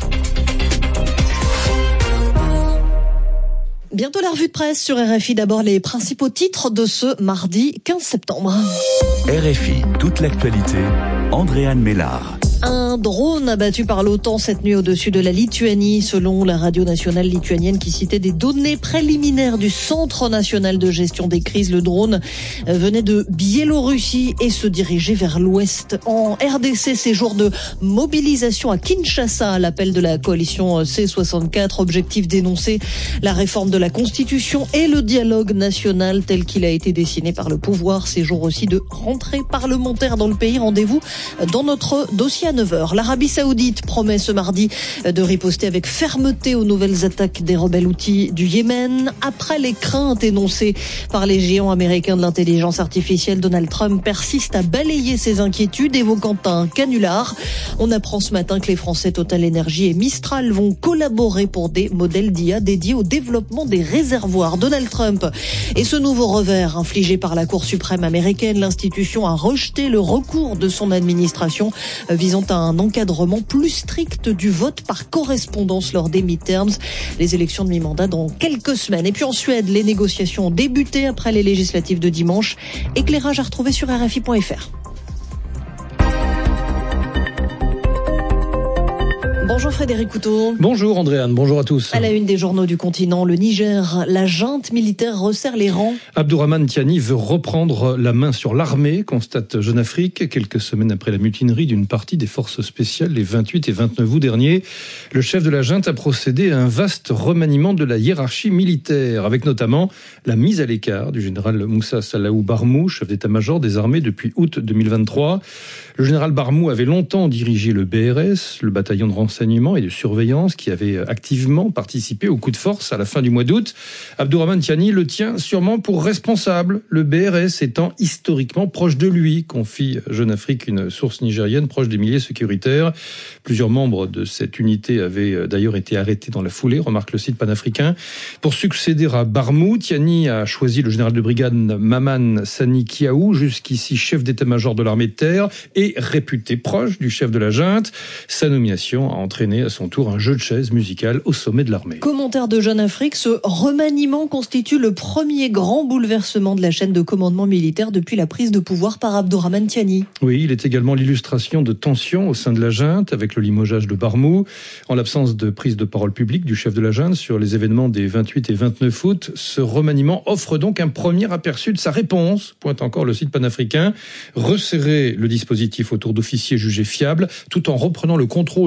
Bientôt la revue de presse sur R F I. D'abord les principaux titres de ce mardi quinze septembre. R F I, toute l'actualité, Andréane Mélard. Un drone abattu par l'OTAN cette nuit au-dessus de la Lituanie, selon la radio nationale lituanienne qui citait des données préliminaires du Centre national de gestion des crises. Le drone venait de Biélorussie et se dirigeait vers l'ouest. En R D C, ces jours de mobilisation à Kinshasa, à l'appel de la coalition C soixante-quatre. Objectif dénoncer la réforme de la Constitution et le dialogue national tel qu'il a été dessiné par le pouvoir. Ces jours aussi de rentrée parlementaire dans le pays. Rendez-vous dans notre dossier à neuf heures. L'Arabie Saoudite promet ce mardi de riposter avec fermeté aux nouvelles attaques des rebelles houthis du Yémen. Après les craintes énoncées par les géants américains de l'intelligence artificielle, Donald Trump persiste à balayer ses inquiétudes, évoquant un canular. On apprend ce matin que les Français Total Energy et Mistral vont collaborer pour des modèles d'I A dédiés au développement des réservoirs. Donald Trump et ce nouveau revers infligé par la Cour suprême américaine. L'institution a rejeté le recours de son administration visant à un encadrement plus strict du vote par correspondance lors des midterms, les élections de mi-mandat dans quelques semaines. Et puis en Suède, les négociations ont débuté après les législatives de dimanche. Éclairage à retrouver sur R F I point F R. Bonjour Frédéric Couteau. Bonjour Andréane, bonjour à tous. À la une des journaux du continent, le Niger, la junte militaire resserre les rangs. Abdourahmane Tiani veut reprendre la main sur l'armée, constate Jeune Afrique, quelques semaines après la mutinerie d'une partie des forces spéciales les vingt-huit et vingt-neuf août dernier. Le chef de la junte a procédé à un vaste remaniement de la hiérarchie militaire, avec notamment la mise à l'écart du général Moussa Salaou Barmou, chef d'état-major des armées depuis août deux mille vingt-trois. Le général Barmou avait longtemps dirigé le B R S, le bataillon de renseignement et de surveillance qui avait activement participé au coup de force à la fin du mois d'août. Abdourahmane Tiani le tient sûrement pour responsable, le B R S étant historiquement proche de lui, confie Jeune Afrique, une source nigérienne proche des milieux sécuritaires. Plusieurs membres de cette unité avaient d'ailleurs été arrêtés dans la foulée, remarque le site panafricain. Pour succéder à Barmou, Tiani a choisi le général de brigade Maman Sani Kiaou, jusqu'ici chef d'état-major de l'armée de terre et réputé proche du chef de la junte. Sa nomination a entraîné à son tour un jeu de chaises musical au sommet de l'armée. Commentaire de Jeune Afrique, ce remaniement constitue le premier grand bouleversement de la chaîne de commandement militaire depuis la prise de pouvoir par Abdourahmane Tiani. Oui, il est également l'illustration de tensions au sein de la junte avec le limogeage de Barmou. En l'absence de prise de parole publique du chef de la junte sur les événements des vingt-huit et vingt-neuf août, ce remaniement offre donc un premier aperçu de sa réponse, pointe encore le site panafricain, resserrer le dispositif autour d'officiers jugés fiables, tout en reprenant le contrôle d'une chaîne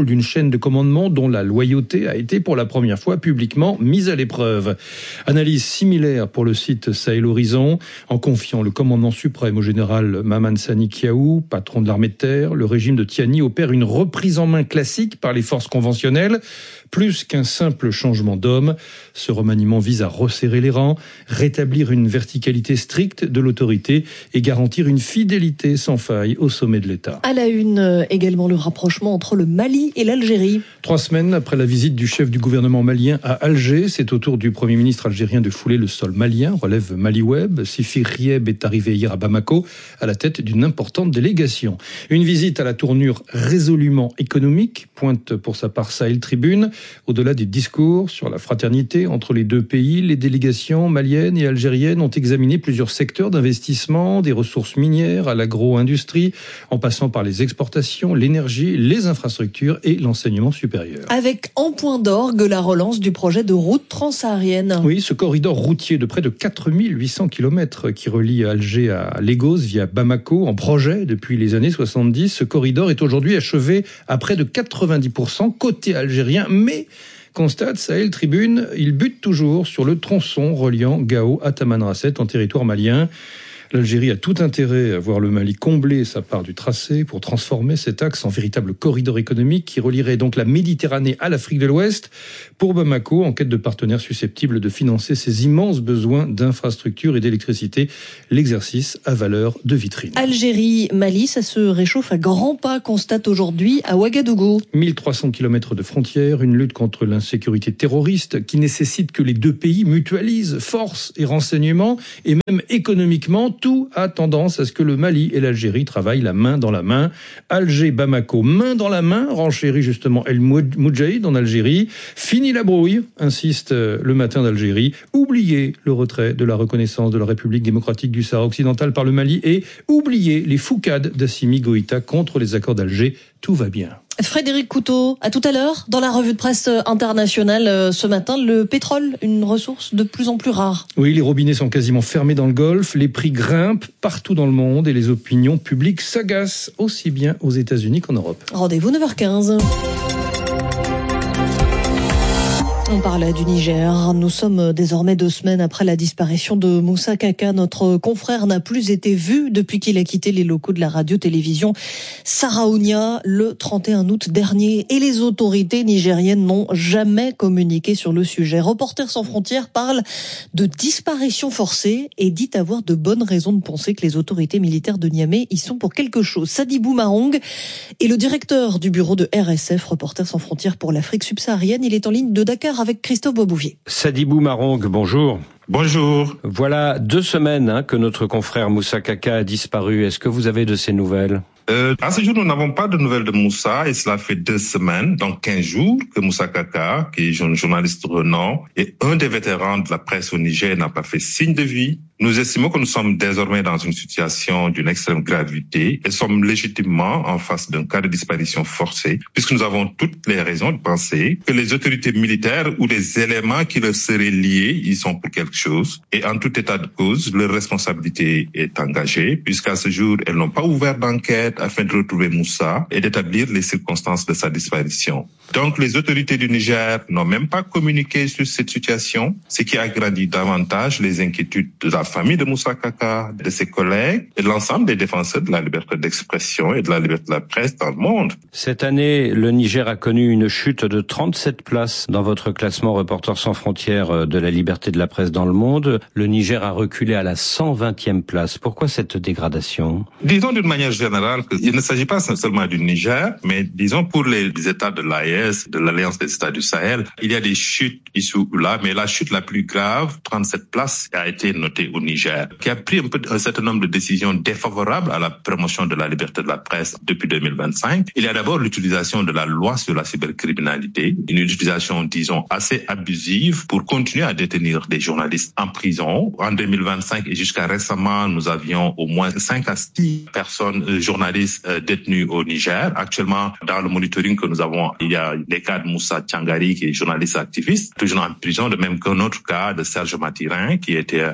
chaîne de commandement dont la loyauté a été pour la première fois publiquement mise à l'épreuve. Analyse similaire pour le site Sahel Horizon, en confiant le commandement suprême au général Maman Sani Kiaou, patron de l'armée de terre. Le régime de Tiani opère une reprise en main classique par les forces conventionnelles, plus qu'un simple changement d'homme. Ce remaniement vise à resserrer les rangs, rétablir une verticalité stricte de l'autorité et garantir une fidélité sans faille au sommet de l'État. À la une, également le rapprochement entre le Mali et l'Algérie. Trois semaines après la visite du chef du gouvernement malien à Alger, c'est au tour du Premier ministre algérien de fouler le sol malien, relève Maliweb. Sifi Rieb est arrivé hier à Bamako à la tête d'une importante délégation. Une visite à la tournure résolument économique, pointe pour sa part Sahel Tribune. Au-delà des discours sur la fraternité entre les deux pays, les délégations maliennes et algériennes ont examiné plusieurs secteurs d'investissement, des ressources minières à l'agro-industrie, en passant par les exportations, l'énergie, les infrastructures et l'enseignement supérieur. Avec en point d'orgue la relance du projet de route transsaharienne. Oui, ce corridor routier de près de quatre mille huit cents kilomètres qui relie Alger à Lagos via Bamako, en projet depuis les années soixante-dix. Ce corridor est aujourd'hui achevé à près de quatre-vingt-dix pour cent côté algérien, mais constate Sahel Tribune, il bute toujours sur le tronçon reliant Gao à Tamanrasset en territoire malien. L'Algérie a tout intérêt à voir le Mali combler sa part du tracé pour transformer cet axe en véritable corridor économique qui relierait donc la Méditerranée à l'Afrique de l'Ouest. Pour Bamako, en quête de partenaires susceptibles de financer ses immenses besoins d'infrastructures et d'électricité, l'exercice a valeur de vitrine. Algérie, Mali, ça se réchauffe à grands pas, constate aujourd'hui à Ouagadougou. mille trois cents kilomètres de frontières, une lutte contre l'insécurité terroriste qui nécessite que les deux pays mutualisent forces et renseignements et même économiquement. Tout a tendance à ce que le Mali et l'Algérie travaillent la main dans la main. Alger-Bamako, main dans la main, renchérit justement El Moudjahid en Algérie. Fini la brouille, insiste le Matin d'Algérie. Oubliez le retrait de la reconnaissance de la République démocratique du Sahara occidental par le Mali et oubliez les foucades d'Assimi Goïta contre les accords d'Alger. Tout va bien. Frédéric Couteau, à tout à l'heure, dans la revue de presse internationale ce matin, le pétrole, une ressource de plus en plus rare. Oui, les robinets sont quasiment fermés dans le Golfe, les prix grimpent partout dans le monde et les opinions publiques s'agacent aussi bien aux États-Unis qu'en Europe. Rendez-vous neuf heures quinze. On parlait du Niger. Nous sommes désormais deux semaines après la disparition de Moussa Kaka. Notre confrère n'a plus été vu depuis qu'il a quitté les locaux de la radio-télévision Saraounia le trente et un août dernier. Et les autorités nigériennes n'ont jamais communiqué sur le sujet. Reporters sans frontières parle de disparition forcée et dit avoir de bonnes raisons de penser que les autorités militaires de Niamey y sont pour quelque chose. Sadibou Marong est le directeur du bureau de R S F, Reporters sans frontières pour l'Afrique subsaharienne. Il est en ligne de Dakar avec Christophe Boisbouvier. Sadibou Marong, bonjour. Bonjour. Voilà deux semaines hein, que notre confrère Moussa Kaka a disparu. Est-ce que vous avez de ces nouvelles ? Euh, à ce jour, nous n'avons pas de nouvelles de Moussa et cela fait deux semaines, donc quinze jours, que Moussa Kaka, qui est un journaliste renom et un des vétérans de la presse au Niger, n'a pas fait signe de vie. Nous estimons que nous sommes désormais dans une situation d'une extrême gravité et sommes légitimement en face d'un cas de disparition forcée, puisque nous avons toutes les raisons de penser que les autorités militaires ou les éléments qui leur seraient liés y sont pour quelque chose. Et en tout état de cause, leur responsabilité est engagée, puisqu'à ce jour, elles n'ont pas ouvert d'enquête afin de retrouver Moussa et d'établir les circonstances de sa disparition. Donc, les autorités du Niger n'ont même pas communiqué sur cette situation, ce qui agrandit davantage les inquiétudes de la famille de Moussa Kaka, de ses collègues et de l'ensemble des défenseurs de la liberté d'expression et de la liberté de la presse dans le monde. Cette année, le Niger a connu une chute de trente-sept places dans votre classement Reporters sans frontières de la liberté de la presse dans le monde. Le Niger a reculé à la cent vingtième place. Pourquoi cette dégradation ? Disons d'une manière générale qu'il ne s'agit pas seulement du Niger, mais disons pour les États de l'A E S, de l'Alliance des États du Sahel, il y a des chutes ici ou là, mais la chute la plus grave, trente-sept places, a été notée au Niger, qui a pris un, peu, un certain nombre de décisions défavorables à la promotion de la liberté de la presse depuis deux mille vingt-cinq. Il y a d'abord l'utilisation de la loi sur la cybercriminalité, une utilisation, disons, assez abusive pour continuer à détenir des journalistes en prison. En deux mille vingt-cinq et jusqu'à récemment, nous avions au moins cinq à six personnes, euh, journalistes euh, détenues au Niger. Actuellement, dans le monitoring que nous avons, il y a les cas de Moussa Tiangari, qui est journaliste activiste, toujours en prison, de même qu'un autre cas de Serge Matirin, qui était un président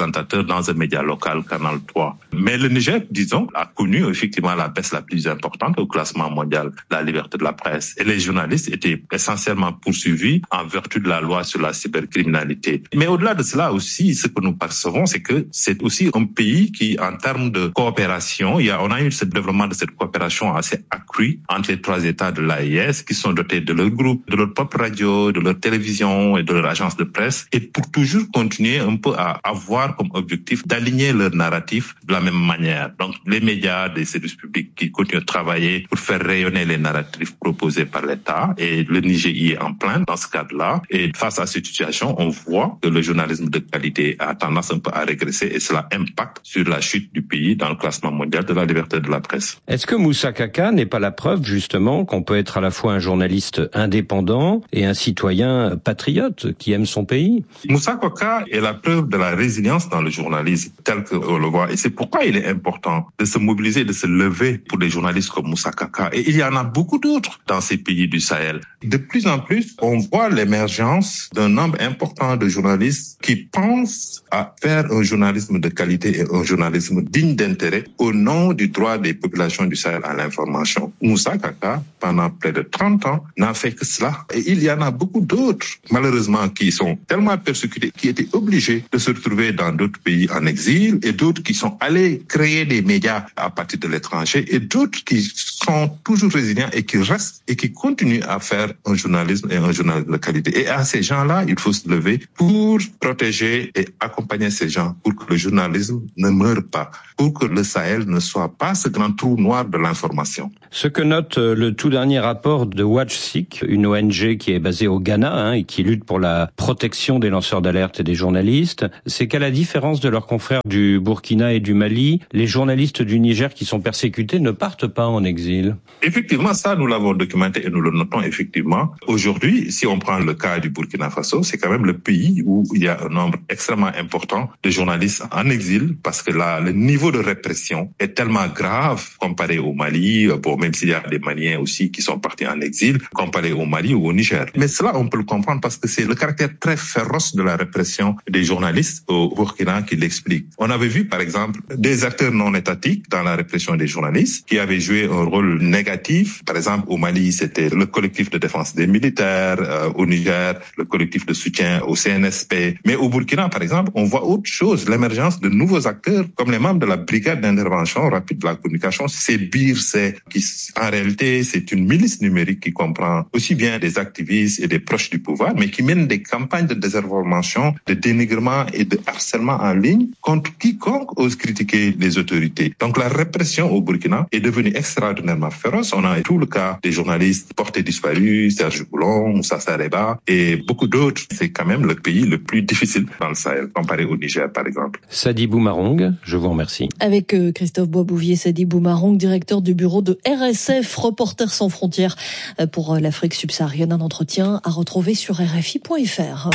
présentateur dans un média local, Canal trois. Mais le Niger, disons, a connu effectivement la baisse la plus importante au classement mondial de la liberté de la presse. Et les journalistes étaient essentiellement poursuivis en vertu de la loi sur la cybercriminalité. Mais au-delà de cela aussi, ce que nous percevons, c'est que c'est aussi un pays qui, en termes de coopération, il y a, on a eu ce développement de cette coopération assez accrue entre les trois États de l'A I S qui sont dotés de leur groupe, de leur propre radio, de leur télévision et de leur agence de presse, et pour toujours continuer un peu à avoir comme objectif d'aligner leur narratif de la même manière. Donc les médias, des services publics qui continuent de travailler pour faire rayonner les narratifs proposés par l'État, et le Niger y est en plein dans ce cadre-là. Et face à cette situation, on voit que le journalisme de qualité a tendance un peu à régresser, et cela impacte sur la chute du pays dans le classement mondial de la liberté de la presse. Est-ce que Moussa Kaka n'est pas la preuve justement qu'on peut être à la fois un journaliste indépendant et un citoyen patriote qui aime son pays? Moussa Kaka est la preuve de la résilience dans le journalisme tel qu'on le voit, et c'est pourquoi il est important de se mobiliser, de se lever pour des journalistes comme Moussa Kaka. Et il y en a beaucoup d'autres dans ces pays du Sahel. De plus en plus, on voit l'émergence d'un nombre important de journalistes qui pensent à faire un journalisme de qualité et un journalisme digne d'intérêt au nom du droit des populations du Sahel à l'information. Moussa Kaka, pendant près de trente ans, n'a fait que cela. Et il y en a beaucoup d'autres, malheureusement, qui sont tellement persécutés, qui étaient obligés de se retrouver dans d'autres pays en exil, et d'autres qui sont allés créer des médias à partir de l'étranger, et d'autres qui sont toujours résilients et qui restent et qui continuent à faire un journalisme et un journalisme de qualité. Et à ces gens-là, il faut se lever pour protéger et accompagner ces gens, pour que le journalisme ne meure pas, pour que le Sahel ne soit pas ce grand trou noir de l'information. Ce que note le tout dernier rapport de WatchSeek, une O N G qui est basée au Ghana hein, et qui lutte pour la protection des lanceurs d'alerte et des journalistes, c'est qu'à la différence de leurs confrères du Burkina et du Mali, les journalistes du Niger qui sont persécutés ne partent pas en exil. Effectivement, ça, nous l'avons documenté et nous le notons effectivement. Aujourd'hui, si on prend le cas du Burkina Faso, c'est quand même le pays où il y a un nombre extrêmement important de journalistes en exil, parce que là, le niveau de répression est tellement grave comparé au Mali, bon, même s'il y a des Maliens aussi qui sont partis en exil, comparé au Mali ou au Niger. Mais cela, on peut le comprendre parce que c'est le caractère très féroce de la répression des journalistes au Burkina qui l'explique. On avait vu, par exemple, des acteurs non étatiques dans la répression des journalistes qui avaient joué un rôle négatif. Par exemple, au Mali, c'était le collectif de défense des militaires, euh, au Niger, le collectif de soutien au C N S P. Mais au Burkina, par exemple, on voit autre chose, l'émergence de nouveaux acteurs comme les membres de la brigade d'intervention rapide de la communication, c'est B I R C, qui en réalité, c'est une milice numérique qui comprend aussi bien des activistes et des proches du pouvoir, mais qui mène des campagnes de désinformation, de dénigrement et de harcèlement en ligne contre quiconque ose critiquer les autorités. Donc la répression au Burkina est devenue extraordinairement féroce. On a tout le cas des journalistes portés disparus, Serge Boulon, Moussa Sareba et beaucoup d'autres. C'est quand même le pays le plus difficile dans le Sahel, comparé au Niger par exemple. Sadi Boumarong, je vous remercie. Avec euh, Christophe Boisbouvier, Sadi Boumarong, directeur du bureau de R S F, Reporters sans frontières pour l'Afrique subsaharienne. Un entretien à retrouver sur R F I point F R.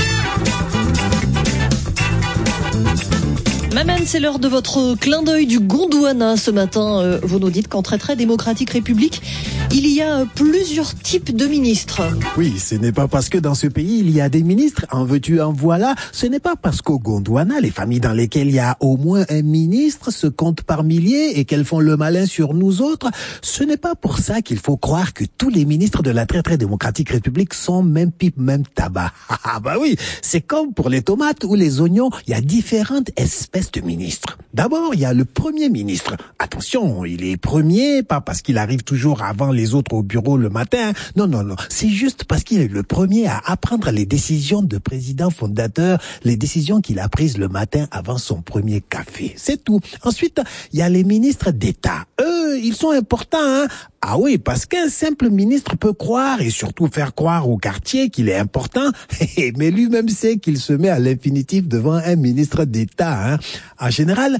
Maman, c'est l'heure de votre clin d'œil du Gondwana ce matin. Euh, vous nous dites qu'en très très démocratique république, il y a plusieurs types de ministres. Oui, ce n'est pas parce que dans ce pays il y a des ministres, en veux-tu, en voilà. Ce n'est pas parce qu'au Gondwana, les familles dans lesquelles il y a au moins un ministre se comptent par milliers et qu'elles font le malin sur nous autres. Ce n'est pas pour ça qu'il faut croire que tous les ministres de la très très démocratique république sont même pipe, même tabac. Ah bah oui, c'est comme pour les tomates ou les oignons, il y a différentes espèces de ministres. D'abord, il y a le premier ministre. Attention, il est premier, pas parce qu'il arrive toujours avant les autres au bureau le matin. Non, non, non. C'est juste parce qu'il est le premier à apprendre les décisions de président fondateur, les décisions qu'il a prises le matin avant son premier café. C'est tout. Ensuite, il y a les ministres d'État. Eux, ils sont importants, hein. Ah oui, parce qu'un simple ministre peut croire et surtout faire croire au quartier qu'il est important, mais lui-même sait qu'il se met à l'infinitif devant un ministre d'État. Hein. En général,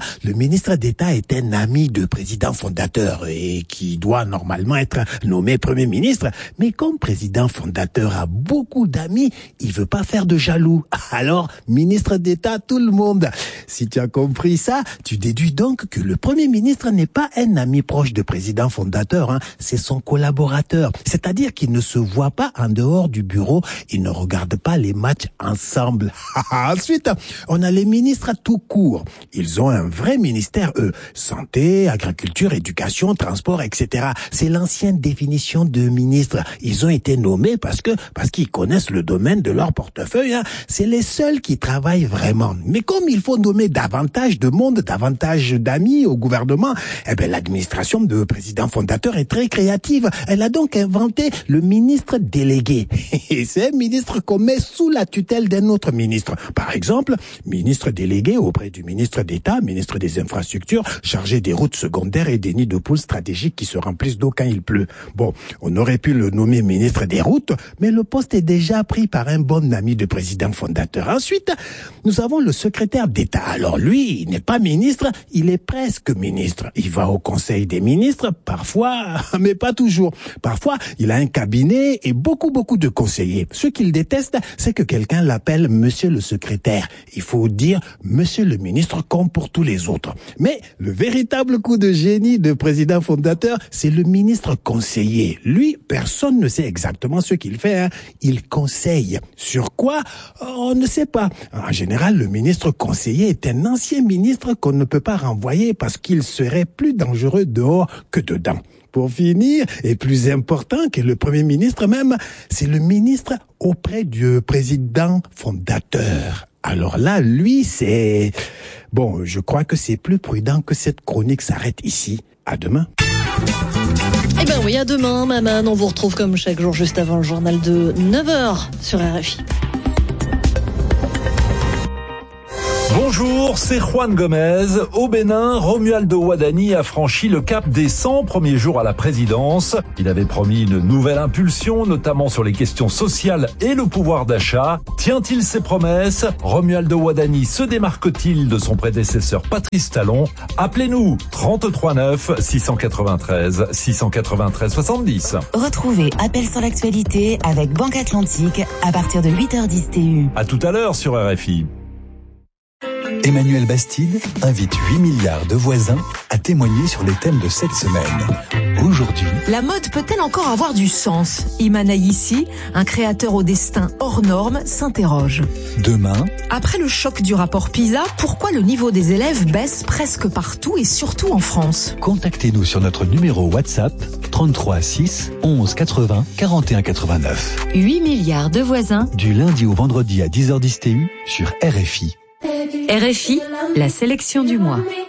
le ministre d'État est un ami de président fondateur et qui doit normalement être nommé Premier ministre. Mais comme président fondateur a beaucoup d'amis, il veut pas faire de jaloux. Alors, ministre d'État, tout le monde. Si tu as compris ça, tu déduis donc que le Premier ministre n'est pas un ami proche de président fondateur, hein. C'est son collaborateur. C'est-à-dire qu'il ne se voit pas en dehors du bureau, il ne regarde pas les matchs ensemble. Ensuite, on a les ministres à tout court. Ils ont un vrai ministère, eux. Santé, agriculture, éducation, transport, et cetera. C'est l'ancienne définition de ministre. Ils ont été nommés parce que parce qu'ils connaissent le domaine de leur portefeuille, hein. C'est les seuls qui travaillent vraiment. Mais comme il faut nommer davantage de monde, davantage d'amis au gouvernement, eh ben l'administration de président fondateur est très créative. Elle a donc inventé le ministre délégué. Et c'est un ministre qu'on met sous la tutelle d'un autre ministre. Par exemple, ministre délégué auprès du ministre d'État, ministre des infrastructures, chargé des routes secondaires et des nids de poules stratégiques qui se remplissent d'eau quand il pleut. Bon, on aurait pu le nommer ministre des routes, mais le poste est déjà pris par un bon ami de président fondateur. Ensuite, nous avons le secrétaire d'État. Alors lui, il n'est pas ministre, il est presque ministre. Il va au conseil des ministres, parfois, mais pas toujours. Parfois, il a un cabinet et beaucoup, beaucoup de conseillers. Ce qu'il déteste, c'est que quelqu'un l'appelle monsieur le secrétaire. Il faut dire monsieur le ministre comme pour tous les autres. Mais le véritable coup de génie de président fondateur, c'est le ministre conseiller. Lui, personne ne sait exactement ce qu'il fait, hein. Il conseille. Sur quoi? On ne sait pas. En général, le ministre conseiller est un ancien ministre qu'on ne peut pas renvoyer parce qu'il serait plus dangereux dehors que dedans. Pour finir, et plus important que le Premier ministre même, c'est le ministre auprès du président fondateur. Alors là, lui, c'est... Bon, je crois que c'est plus prudent que cette chronique s'arrête ici. À demain. Eh ben oui, à demain, Maman. On vous retrouve comme chaque jour juste avant le journal de neuf heures sur R F I. Bonjour, c'est Juan Gomez. Au Bénin, Romualdo Wadani a franchi le cap des cent premiers jours à la présidence. Il avait promis une nouvelle impulsion, notamment sur les questions sociales et le pouvoir d'achat. Tient-il ses promesses? Romualdo Wadani se démarque-t-il de son prédécesseur Patrice Talon? Appelez-nous trente-trois neuf six cent quatre-vingt-treize six cent quatre-vingt-treize soixante-dix. Retrouvez Appel sur l'actualité avec Banque Atlantique à partir de huit heures dix T U. À tout à l'heure sur R F I. Emmanuel Bastide invite huit milliards de voisins à témoigner sur les thèmes de cette semaine. Aujourd'hui, la mode peut-elle encore avoir du sens? Iman Aïssi, un créateur au destin hors norme, s'interroge. Demain, après le choc du rapport PISA, pourquoi le niveau des élèves baisse presque partout et surtout en France? Contactez-nous sur notre numéro WhatsApp trente-trois six onze quatre-vingts quarante et un quatre-vingt-neuf. huit milliards de voisins. Du lundi au vendredi à dix heures dix T U sur R F I. R F I, la sélection du mois.